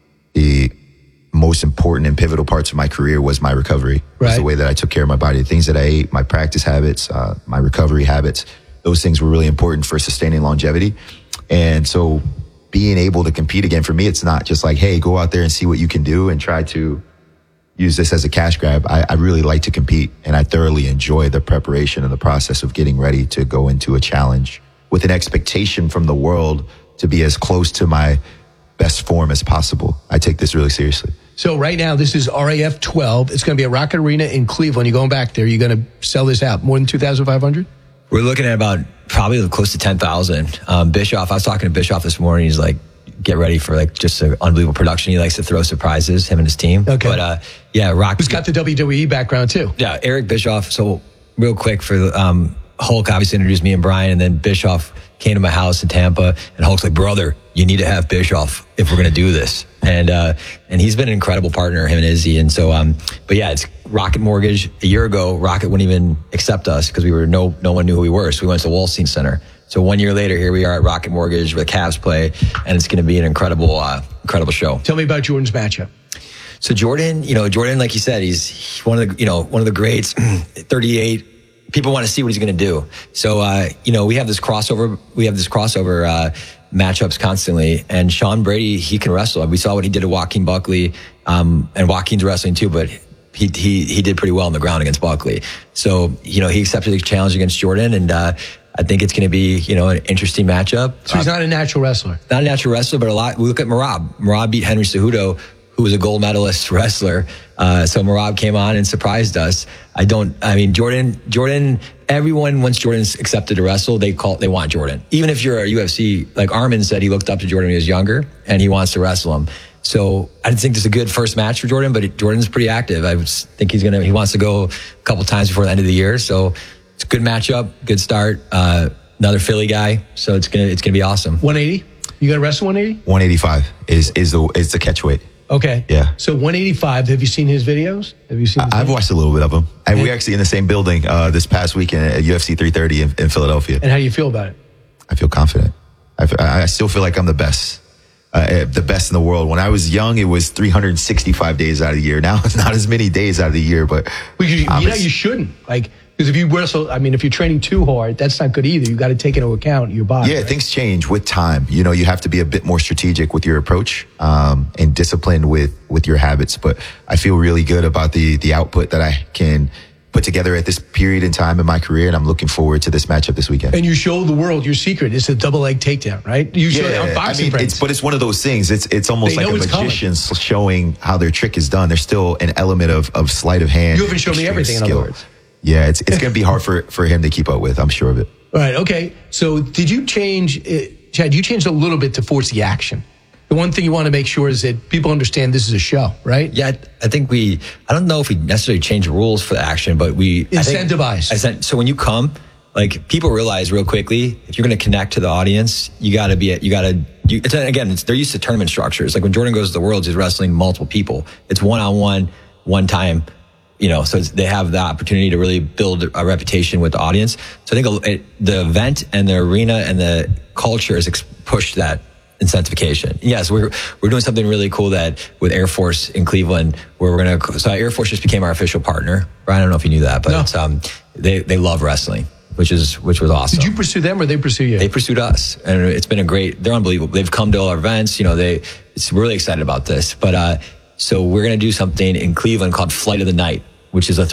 Speaker 25: the most important and pivotal parts of my career was my recovery.
Speaker 1: Right.
Speaker 25: Was the way that I took care of my body, the things that I ate, my practice habits, uh, my recovery habits. Those things were really important for sustaining longevity. And so being able to compete again, for me, it's not just like, hey, go out there and see what you can do and try to use this as a cash grab. I, I really like to compete, and I thoroughly enjoy the preparation and the process of getting ready to go into a challenge with an expectation from the world to be as close to my best form as possible. I take this really seriously.
Speaker 1: So right now, this is R A F twelve. It's going to be a Rocket Arena in Cleveland. You're going back there. You're going to sell this out. More than two thousand five hundred?
Speaker 6: We're looking at about probably close to ten thousand. Um, Bischoff, I was talking to Bischoff this morning. He's like, get ready for like just an unbelievable production. He likes to throw surprises, him and his team.
Speaker 1: Okay.
Speaker 6: But uh, yeah, Rock.
Speaker 1: Who's got the W W E background too?
Speaker 6: Yeah, Eric Bischoff. So real quick for the, um, Hulk obviously introduced me and Brian, and then Bischoff came to my house in Tampa, and Hulk's like, brother, you need to have Bischoff if we're going to do this. And, uh, and he's been an incredible partner, him and Izzy. And so, um, but yeah, it's Rocket Mortgage. A year ago, Rocket wouldn't even accept us because we were, no, no one knew who we were. So we went to Wallstein Center. So one year later, here we are at Rocket Mortgage where the Cavs play, and it's going to be an incredible, uh, incredible show.
Speaker 1: Tell me about Jordan's matchup.
Speaker 6: So Jordan, you know, Jordan, like you said, he's one of the, you know, one of the greats, thirty-eight. People want to see what he's going to do. So, uh, you know, we have this crossover, we have this crossover, uh, matchups constantly. And Sean Brady, he can wrestle. We saw what he did to Joaquin Buckley, um, and Joaquin's wrestling too, but he, he, he did pretty well on the ground against Buckley. So, you know, he accepted the challenge against Jordan, and, uh, I think it's going to be, you know, an interesting matchup.
Speaker 1: So he's not a natural wrestler.
Speaker 6: Not a natural wrestler, but a lot. We look at Merab. Merab beat Henry Cejudo, who was a gold medalist wrestler. Uh, so Merab came on and surprised us. I don't, I mean, Jordan, Jordan, everyone, once Jordan's accepted to wrestle, they call, they want Jordan. Even if you're a U F C, like Armin said, he looked up to Jordan when he was younger and he wants to wrestle him. So I think this is a good first match for Jordan, but Jordan's pretty active. I think he's going to, he wants to go a couple times before the end of the year. So it's a good matchup, good start. Uh, another Philly guy. So it's going to, it's going to be awesome.
Speaker 1: one eighty? You got to wrestle one eighty?
Speaker 25: one eighty-five is, is the, is the catch weight.
Speaker 1: Okay.
Speaker 25: Yeah.
Speaker 1: So one eighty-five, have you seen his videos? Have you seen his
Speaker 25: I've
Speaker 1: videos?
Speaker 25: watched a little bit of them. And we're actually in the same building uh, this past weekend at U F C three thirty in, in Philadelphia.
Speaker 1: And how do you feel about it?
Speaker 25: I feel confident. I, f- I still feel like I'm the best. Uh, the best in the world. When I was young, it was three hundred sixty-five days out of the year. Now it's not as many days out of the year, but
Speaker 1: Well, you, you know, you shouldn't. Like, because if you wrestle, I mean, if you're training too hard, that's not good either. You got to take into account your body.
Speaker 25: yeah,
Speaker 1: right?
Speaker 25: things change with time. You know, you have to be a bit more strategic with your approach um, and disciplined with with your habits. But I feel really good about the the output that I can put together at this period in time in my career, and I'm looking forward to this matchup this weekend.
Speaker 1: And you show the world your secret. It's a double leg takedown, right? You show it on Boxing
Speaker 25: I mean,
Speaker 1: Friends.
Speaker 25: it's, but it's one of those things. It's it's almost
Speaker 1: They
Speaker 25: like
Speaker 1: know
Speaker 25: a
Speaker 1: it's coming.
Speaker 25: magician showing how their trick is done. There's still an element of of sleight of hand.
Speaker 1: You haven't shown me
Speaker 25: extreme
Speaker 1: everything, in other
Speaker 25: skill.
Speaker 1: words.
Speaker 25: Yeah, it's it's going to be hard for for him to keep up with. I'm sure of it.
Speaker 1: All right, okay. So did you change, uh, Chad, you changed a little bit to force the action. The one thing you want to make sure is that people understand this is a show, right?
Speaker 6: Yeah, I think we, I don't know if we necessarily change the rules for the action, but we
Speaker 1: Incentivize.
Speaker 6: I think, so when you come, like people realize real quickly, if you're going to connect to the audience, you got to be, you got to, you, it's, again, it's, they're used to tournament structures. Like when Jordan goes to the Worlds, he's wrestling multiple people. It's one-on-one, one time, you know, so it's, they have the opportunity to really build a reputation with the audience. So I think it, the event and the arena and the culture has ex- pushed that incentivification. Yes, we're we're doing something really cool that with Air Force in Cleveland, where we're gonna. So Air Force just became our official partner. Brian, I don't know if you knew that, but
Speaker 1: No.
Speaker 6: it's, um, they they love wrestling, which is which was awesome.
Speaker 1: Did you pursue them or they pursue you?
Speaker 6: They pursued us, and it's been a great. They're unbelievable. They've come to all our events. You know, they. It's we're really excited about this. But uh, so we're gonna do something in Cleveland called Flight of the Night, which is a throw.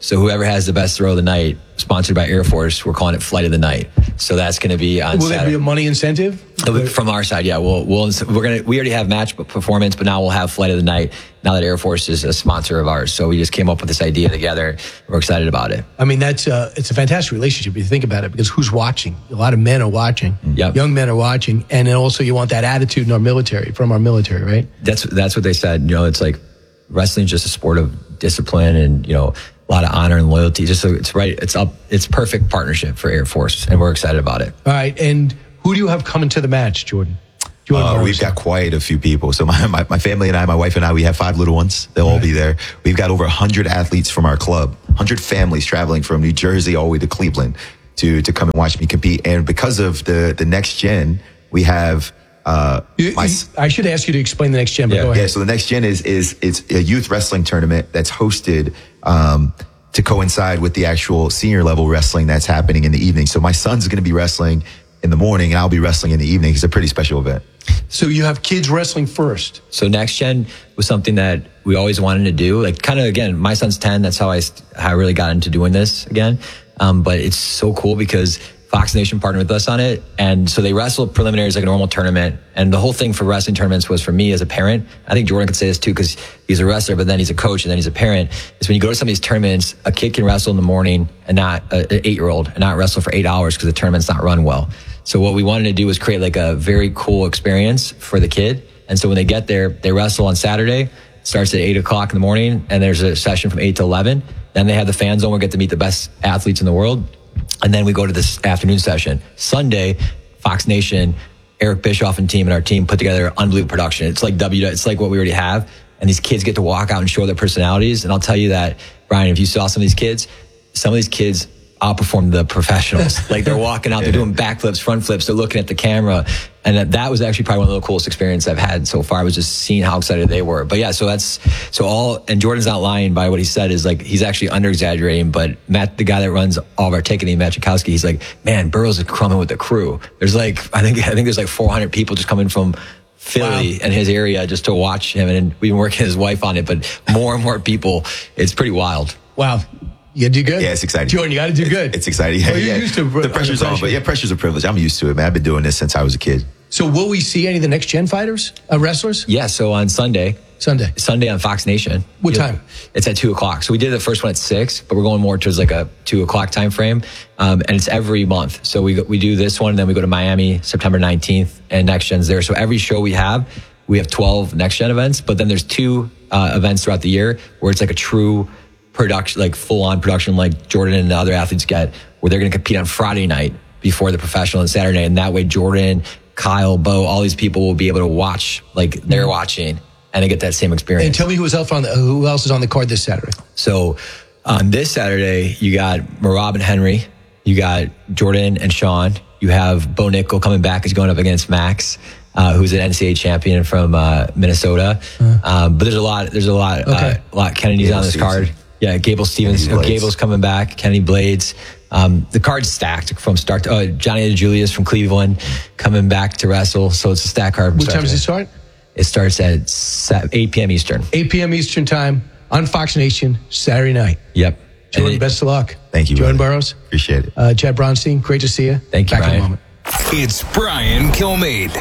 Speaker 6: So whoever has the best throw of the night, sponsored by Air Force, we're calling it Flight of the Night. So that's going to be on
Speaker 1: Will
Speaker 6: Saturday.
Speaker 1: there be a money incentive?
Speaker 6: From our side, yeah. We'll, we'll, we're going to, we already have match performance, but now we'll have Flight of the Night now that Air Force is a sponsor of ours. So we just came up with this idea together. We're excited about it.
Speaker 1: I mean, that's, uh, it's a fantastic relationship if you think about it, because who's watching? A lot of men are watching.
Speaker 6: Yep.
Speaker 1: Young men are watching. And then also you want that attitude in our military, from our military, right?
Speaker 6: That's, that's what they said. You know, it's like wrestling is just a sport of discipline and, you know, a lot of honor and loyalty. Just so it's right. It's up. It's perfect partnership for Air Force, and we're excited about it.
Speaker 1: All right. And who do you have coming to the match, Jordan? Jordan
Speaker 25: Uh, we've got quite a few people. So my, my, my family and I, my wife and I, we have five little ones. They'll all, all right. be there. We've got over one hundred athletes from our club, one hundred families traveling from New Jersey all the way to Cleveland to to come and watch me compete. And because of the the next gen, we have. Uh,
Speaker 1: you,
Speaker 25: my,
Speaker 1: I should ask you to explain the next gen. But
Speaker 25: yeah,
Speaker 1: go ahead.
Speaker 25: yeah. So the next gen is is it's a youth wrestling tournament that's hosted um, to coincide with the actual senior level wrestling that's happening in the evening. So my son's going to be wrestling in the morning, and I'll be wrestling in the evening. It's a pretty special event.
Speaker 1: So you have kids wrestling first.
Speaker 6: So next gen was something that we always wanted to do. Like kind of again, my son's ten. That's how I how I really got into doing this again. Um, but it's so cool because Fox Nation partnered with us on it. And so they wrestled preliminaries like a normal tournament. And the whole thing for wrestling tournaments was for me as a parent. I think Jordan could say this too, because he's a wrestler, but then he's a coach and then he's a parent. Is when you go to some of these tournaments, a kid can wrestle in the morning and not uh, an eight year old and not wrestle for eight hours because the tournament's not run well. So what we wanted to do was create like a very cool experience for the kid. And so when they get there, they wrestle on Saturday. It starts at eight o'clock in the morning and there's a session from eight to eleven. Then they have the fan zone where we get to meet the best athletes in the world. And then we go to this afternoon session. Sunday, Fox Nation, Eric Bischoff and team and our team put together an unbelievable production. It's like W, it's like what we already have. And these kids get to walk out and show their personalities. And I'll tell you that, Brian, if you saw some of these kids, some of these kids outperform the professionals. Like they're walking out, they're doing backflips, front flips, they're looking at the camera. And that, that was actually probably one of the coolest experiences I've had so far, was just seeing how excited they were. But yeah, so that's, so all, and Jordan's not lying by what he said, is like, he's actually under exaggerating, but Matt, the guy that runs all of our ticketing, Matt Chakowski, he's like, man, Burroughs is crumbing with the crew. There's like, I think, I think there's like four hundred people just coming from Philly wow. and his area just to watch him. And we've been working with his wife on it, but more and more people, it's pretty wild.
Speaker 1: Wow. You gotta do good.
Speaker 25: Yeah, it's exciting.
Speaker 1: Jordan, you gotta do good.
Speaker 25: It's, it's exciting. Yeah,
Speaker 1: well, you're
Speaker 25: yeah.
Speaker 1: used to
Speaker 25: the pressure's on, but yeah, pressure's a privilege. I'm used to it, man. I've been doing this since I was a kid.
Speaker 1: So will we see any of the next gen fighters, uh, wrestlers?
Speaker 6: Yeah, so on Sunday.
Speaker 1: Sunday.
Speaker 6: Sunday on Fox Nation.
Speaker 1: What time?
Speaker 6: Know, it's at two o'clock. So we did the first one at six, but we're going more towards like a two o'clock time frame. Um, and it's every month. So we we do this one, and then we go to Miami September nineteenth, and Next Gen's there. So every show we have, we have twelve Next Gen events, but then there's two uh, events throughout the year where it's like a true production, like full on production, like Jordan and the other athletes get, where they're going to compete on Friday night before the professional on Saturday. And that way Jordan, Kyle, Bo, all these people will be able to watch, like they're watching, and they get that same experience.
Speaker 1: And tell me who else on the, who else is on the card this Saturday?
Speaker 6: So on this Saturday, you got Merab and Henry, you got Jordan and Sean, you have Bo Nickel coming back, he's going up against Max, uh, who's an N C A A champion from uh, Minnesota. Uh, um, but there's a lot, there's a lot, okay. uh, a lot. Kennedy's Gable on this Stevenson. card. Yeah, Gable Stevens, Gable's coming back, Kenny Blades. Um, the card's stacked from start to, uh, Johnny DeJulius from Cleveland coming back to wrestle. So it's a stacked card.
Speaker 1: What time does it start?
Speaker 6: It starts at eight p.m. Eastern.
Speaker 1: eight p.m. Eastern time on Fox Nation, Saturday night.
Speaker 6: Yep.
Speaker 1: Jordan, it, best of luck.
Speaker 25: Thank you,
Speaker 1: Jordan
Speaker 25: brother.
Speaker 1: Burroughs.
Speaker 25: Appreciate it.
Speaker 1: Uh, Chad Bronstein, great to see you.
Speaker 6: Thank you,
Speaker 1: Back
Speaker 6: Brian.
Speaker 1: in a moment.
Speaker 14: It's Brian Kilmeade.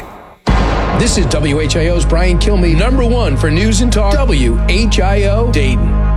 Speaker 1: This is W H I O's Brian Kilmeade, number one for news and talk. W H I O Dayton.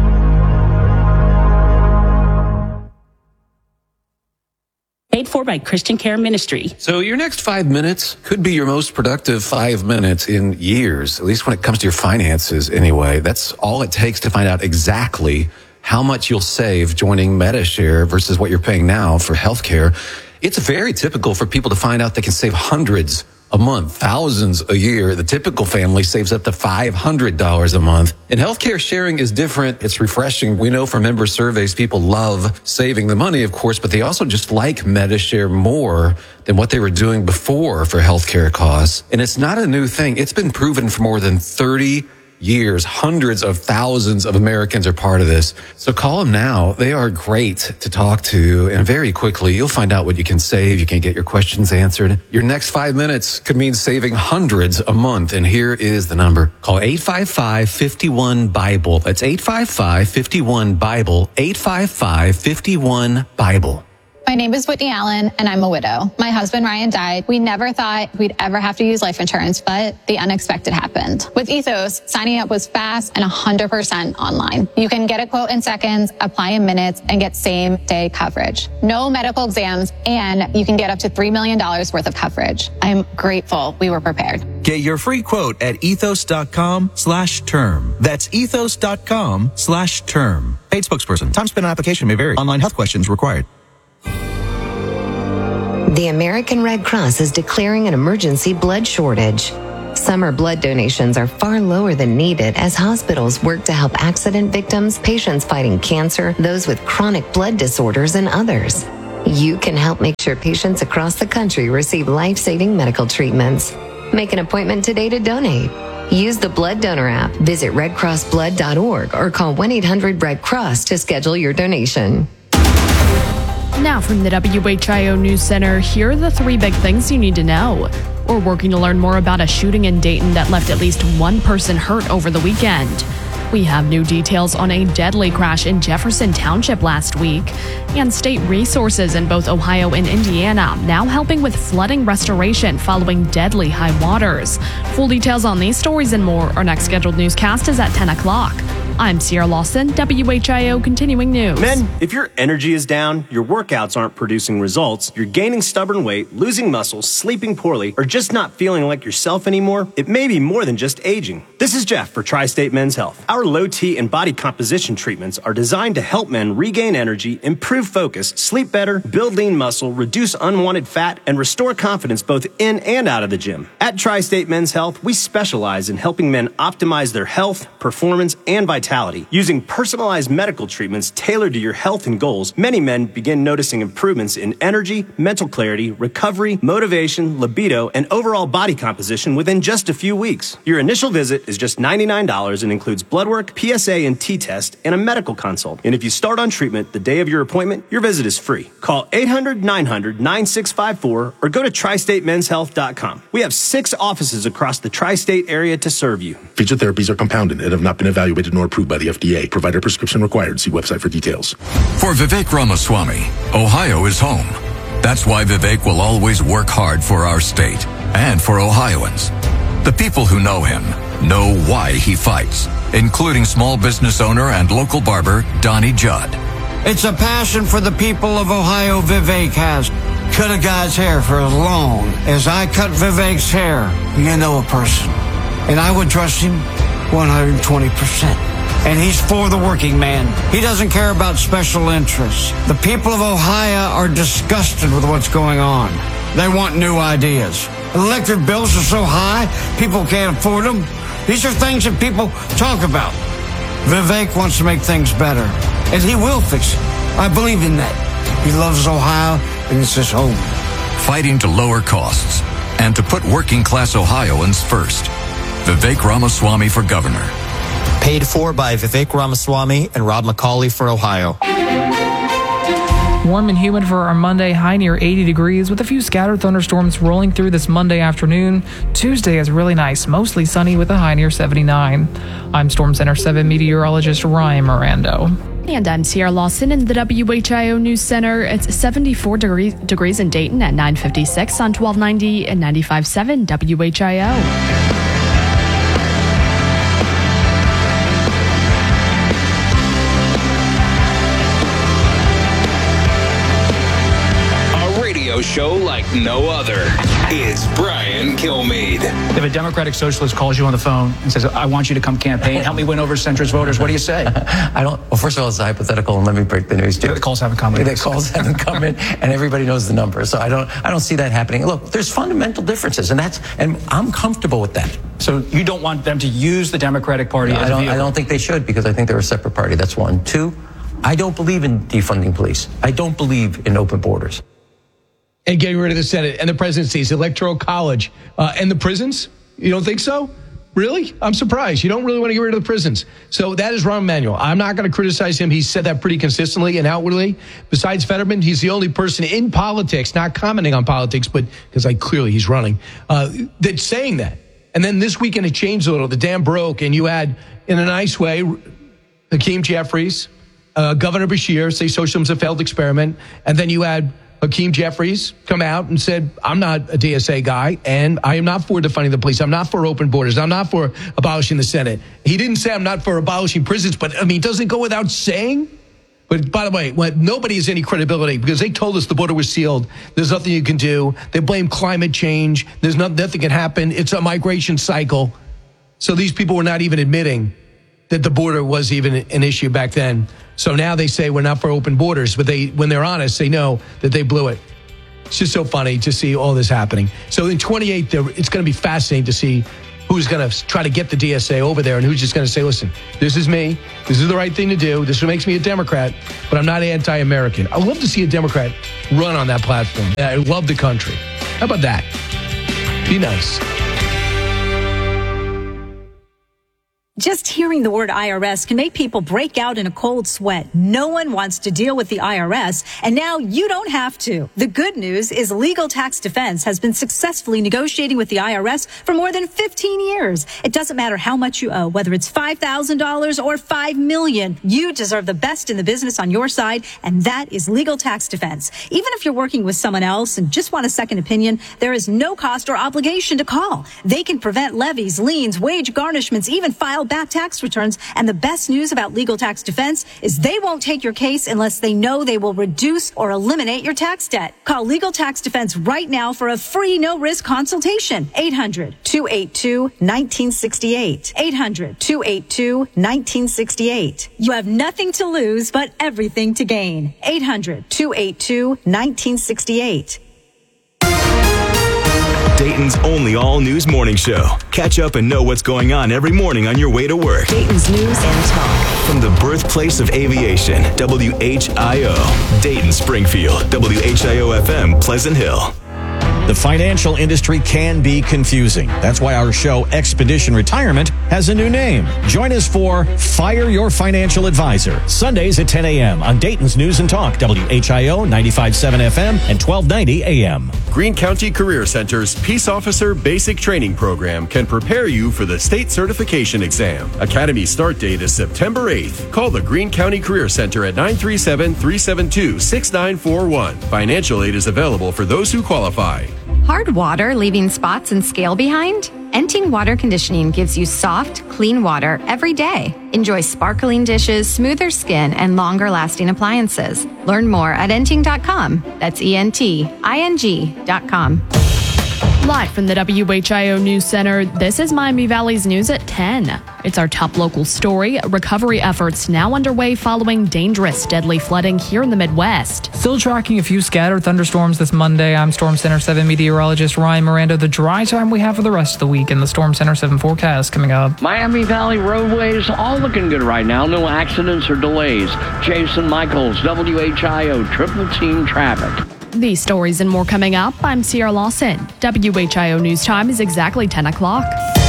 Speaker 10: Paid for by Christian Care Ministry.
Speaker 11: So your next five minutes could be your most productive five minutes in years, at least when it comes to your finances anyway. That's all it takes to find out exactly how much you'll save joining Medi-Share versus what you're paying now for healthcare. It's very typical for people to find out they can save hundreds a month, thousands a year. The typical family saves up to five hundred dollars a month. And healthcare sharing is different. It's refreshing. We know from member surveys, people love saving the money, of course, but they also just like Medi-Share more than what they were doing before for healthcare costs. And it's not a new thing. It's been proven for more than thirty years. Hundreds of thousands of Americans are part of this. So call them now. They are great to talk to. And very quickly, you'll find out what you can save. You can get your questions answered. Your next five minutes could mean saving hundreds a month. And here is the number. Call eight five five, five one, BIBLE. That's eight five five, five one, BIBLE. eight five five, five one, BIBLE.
Speaker 12: My name is Whitney Allen, and I'm a widow. My husband, Ryan, died. We never thought we'd ever have to use life insurance, but the unexpected happened. With Ethos, signing up was fast and one hundred percent online. You can get a quote in seconds, apply in minutes, and get same-day coverage. No medical exams, and you can get up to three million dollars worth of coverage. I'm grateful we were prepared.
Speaker 13: Get your free quote at ethos.com slash term. That's ethos.com slash term. Paid spokesperson. Time spent on application may vary. Online health questions required.
Speaker 15: The American Red Cross is declaring an emergency blood shortage. Summer blood donations are far lower than needed as hospitals work to help accident victims, patients fighting cancer, those with chronic blood disorders, and others. You can help make sure patients across the country receive life-saving medical treatments. Make an appointment today to donate. Use the Blood Donor app, visit red cross blood dot org, or call one eight hundred red cross to schedule your donation.
Speaker 19: Now from the W H I O News Center, here are the three big things you need to know. We're working to learn more about a shooting in Dayton that left at least one person hurt over the weekend. We have new details on a deadly crash in Jefferson Township last week. And state resources in both Ohio and Indiana now helping with flooding restoration following deadly high waters. Full details on these stories and more. Our next scheduled newscast is at ten o'clock. I'm Sierra Lawson, W H I O Continuing News.
Speaker 16: Men, if your energy is down, your workouts aren't producing results, you're gaining stubborn weight, losing muscle, sleeping poorly, or just not feeling like yourself anymore, it may be more than just aging. This is Jeff for Tri-State Men's Health. Our low T and body composition treatments are designed to help men regain energy, improve focus, sleep better, build lean muscle, reduce unwanted fat, and restore confidence both in and out of the gym. At Tri-State Men's Health, we specialize in helping men optimize their health, performance, and vitality. Using personalized medical treatments tailored to your health and goals, many men begin noticing improvements in energy, mental clarity, recovery, motivation, libido, and overall body composition within just a few weeks. Your initial visit is just ninety-nine dollars and includes blood work, P S A and T-test, and a medical consult. And if you start on treatment the day of your appointment, your visit is free. Call eight hundred, nine hundred, nine six five four or go to tri state men's health dot com. We have six offices across the tri-state area to serve you.
Speaker 17: Featured therapies are compounded and have not been evaluated nor approved by the F D A. Provider prescription required. See website for details.
Speaker 26: For Vivek Ramaswamy, Ohio is home. That's why Vivek will always work hard for our state and for Ohioans. The people who know him know why he fights, including small business owner and local barber Donnie Judd.
Speaker 27: It's a passion for the people of Ohio Vivek has. Cut a guy's hair for as long as I cut Vivek's hair. You know a person. And I would trust him one hundred twenty percent. And he's for the working man. He doesn't care about special interests. The people of Ohio are disgusted with what's going on. They want new ideas. Electric bills are so high, people can't afford them. These are things that people talk about. Vivek wants to make things better, and he will fix it. I believe in that. He loves Ohio, and it's his home.
Speaker 26: Fighting to lower costs and to put working class Ohioans first. Vivek Ramaswamy for governor.
Speaker 28: Paid for by Vivek Ramaswamy and Rob McCauley for Ohio.
Speaker 3: Warm and humid for our Monday, high near eighty degrees with a few scattered thunderstorms rolling through this Monday afternoon. Tuesday is really nice, mostly sunny with a high near seventy-nine. I'm Storm Center seven meteorologist Ryan Mirando.
Speaker 19: And I'm Sierra Lawson in the W H I O News Center. It's seventy-four degrees, degrees in Dayton at nine fifty-six on twelve ninety and ninety-five point seven W H I O.
Speaker 14: Show like no other. It's Brian Kilmeade.
Speaker 29: If a Democratic Socialist calls you on the phone and says, I want you to come campaign, help me win over centrist voters, what do you say?
Speaker 30: I don't, well, first of all, it's a hypothetical, and let me break the news to you.
Speaker 29: The calls haven't come in.
Speaker 30: The calls haven't come in, and everybody knows the number. So I don't, I don't see that happening. Look, there's fundamental differences, and that's, and I'm comfortable with that.
Speaker 29: So you don't want them to use the Democratic Party
Speaker 30: no,
Speaker 29: as
Speaker 30: I don't,
Speaker 29: a vehicle?
Speaker 30: I don't think they should, because I think they're a separate party. That's one. Two, I don't believe in defunding police. I don't believe in open borders.
Speaker 1: And getting rid of the Senate and the presidency's electoral college uh, and the prisons? You don't think so? Really? I'm surprised. You don't really want to get rid of the prisons. So that is Rahm Emanuel. I'm not going to criticize him. He's said that pretty consistently and outwardly. Besides Fetterman, he's the only person in politics, not commenting on politics, but because like clearly he's running, uh, that's saying that. And then this weekend it changed a little. The dam broke, and you had, in a nice way, Hakeem Jeffries, uh, Governor Bashir say socialism's a failed experiment, and then you had Hakeem Jeffries come out and said, I'm not a D S A guy, and I am not for defunding the police. I'm not for open borders. I'm not for abolishing the Senate. He didn't say I'm not for abolishing prisons, but, I mean, doesn't go without saying. But, by the way, when nobody has any credibility because they told us the border was sealed. There's nothing you can do. They blame climate change. There's not, nothing can happen. It's a migration cycle. So these people were not even admitting that the border was even an issue back then. So now they say we're not for open borders, but they, when they're honest, they know that they blew it. It's just so funny to see all this happening. So in twenty-eight, it's going to be fascinating to see who's going to try to get the D S A over there and who's just going to say, listen, this is me. This is the right thing to do. This is what makes me a Democrat, but I'm not anti-American. I love to see a Democrat run on that platform. I love the country. How about that? Be nice.
Speaker 4: Just hearing the word I R S can make people break out in a cold sweat. No one wants to deal with the I R S, and now you don't have to. The good news is Legal Tax Defense has been successfully negotiating with the I R S for more than fifteen years. It doesn't matter how much you owe, whether it's five thousand dollars or five million dollars. You deserve the best in the business on your side, and that is Legal Tax Defense. Even if you're working with someone else and just want a second opinion, there is no cost or obligation to call. They can prevent levies, liens, wage garnishments, even file back tax returns. And the best news about Legal Tax Defense is they won't take your case unless they know they will reduce or eliminate your tax debt. Call Legal Tax Defense right now for a free no-risk consultation. eight hundred, two eight two, one nine six eight. eight hundred, two eight two, one nine six eight. You have nothing to lose but everything to gain. eight hundred, two eight two, one nine six eight.
Speaker 23: Dayton's only all-news morning show. Catch up and know what's going on every morning on your way to work.
Speaker 2: Dayton's News and Talk.
Speaker 23: From the birthplace of aviation, W H I O. Dayton, Springfield, W H I O F M, Pleasant Hill.
Speaker 5: The financial industry can be confusing. That's why our show, Expedition Retirement, has a new name. Join us for Fire Your Financial Advisor, Sundays at ten a.m. on Dayton's News and Talk, W H I O ninety-five point seven F M and twelve ninety A M.
Speaker 7: Greene County Career Center's Peace Officer Basic Training Program can prepare you for the state certification exam. Academy start date is September eighth. Call the Greene County Career Center at nine three seven, three seven two, six nine four one. Financial aid is available for those who qualify.
Speaker 8: Hard water leaving spots and scale behind? Enting Water Conditioning gives you soft, clean water every day. Enjoy sparkling dishes, smoother skin, and longer lasting appliances. Learn more at enting dot com. That's E N T I N G dot com.
Speaker 19: Live from the W H I O News Center, this is Miami Valley's News at ten. It's our top local story. Recovery efforts now underway following dangerous, deadly flooding here in the Midwest.
Speaker 3: Still tracking a few scattered thunderstorms this Monday. I'm Storm Center seven meteorologist Ryan Miranda. The dry time we have for the rest of the week in the Storm Center seven forecast coming up.
Speaker 9: Miami Valley roadways all looking good right now. No accidents or delays. Jason Michaels, W H I O Triple Team Traffic.
Speaker 19: These stories and more coming up. I'm Sierra Lawson. W H I O News Time is exactly ten o'clock.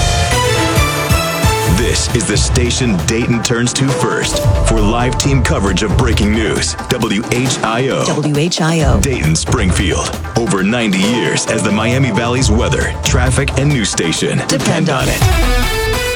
Speaker 23: This is the station Dayton turns to first for live team coverage of breaking news. W H I O.
Speaker 2: W H I O.
Speaker 23: Dayton, Springfield. Over ninety years as the Miami Valley's weather, traffic, and news station. Depend on it.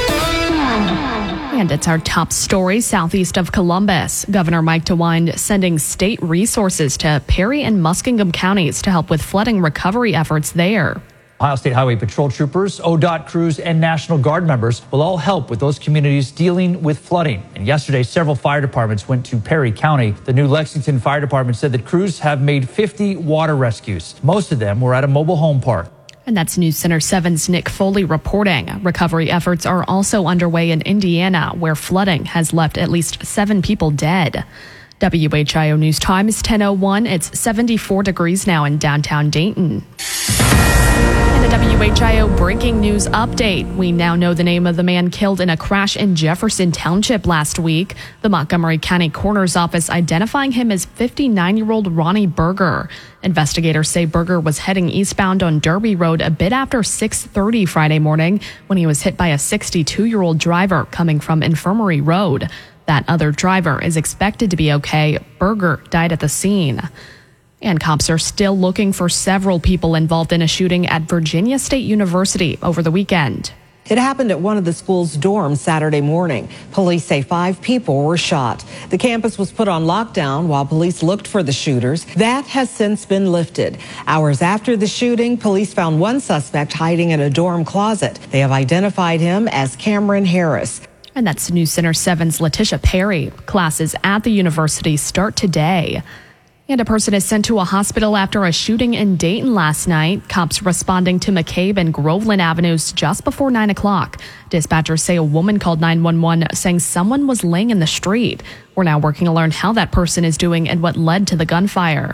Speaker 19: And it's our top story southeast of Columbus. Governor Mike DeWine sending state resources to Perry and Muskingum counties to help with flooding recovery efforts there.
Speaker 18: Ohio State Highway Patrol troopers, O D O T crews, and National Guard members will all help with those communities dealing with flooding. And yesterday, several fire departments went to Perry County. The new Lexington Fire Department said that crews have made fifty water rescues. Most of them were at a mobile home park.
Speaker 19: And that's News Center seven's Nick Foley reporting. Recovery efforts are also underway in Indiana, where flooding has left at least seven people dead. W H I O News Time is ten oh one. It's seventy-four degrees now in downtown Dayton. And a W H I O breaking news update. We now know the name of the man killed in a crash in Jefferson Township last week. The Montgomery County Coroner's Office identifying him as fifty-nine-year-old Ronnie Berger. Investigators say Berger was heading eastbound on Derby Road a bit after six thirty Friday morning when he was hit by a sixty-two-year-old driver coming from Infirmary Road. That other driver is expected to be okay. Berger died at the scene. And cops are still looking for several people involved in a shooting at Virginia State University over the weekend.
Speaker 6: It happened at one of the school's dorms Saturday morning. Police say five people were shot. The campus was put on lockdown while police looked for the shooters. That has since been lifted. Hours after the shooting, police found one suspect hiding in a dorm closet. They have identified him as Cameron Harris.
Speaker 19: And that's News Center seven's Letitia Perry. Classes at the university start today. And a person is sent to a hospital after a shooting in Dayton last night. Cops responding to McCabe and Groveland Avenues just before nine o'clock. Dispatchers say a woman called nine one one saying someone was laying in the street. We're now working to learn how that person is doing and what led to the gunfire.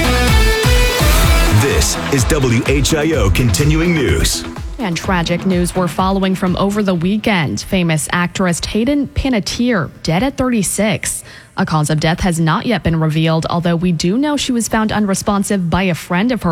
Speaker 23: This is W H I O Continuing News.
Speaker 19: And tragic news we're following from over the weekend. Famous actress Hayden Panettiere, dead at thirty-six. A cause of death has not yet been revealed, although we do know she was found unresponsive by a friend of hers.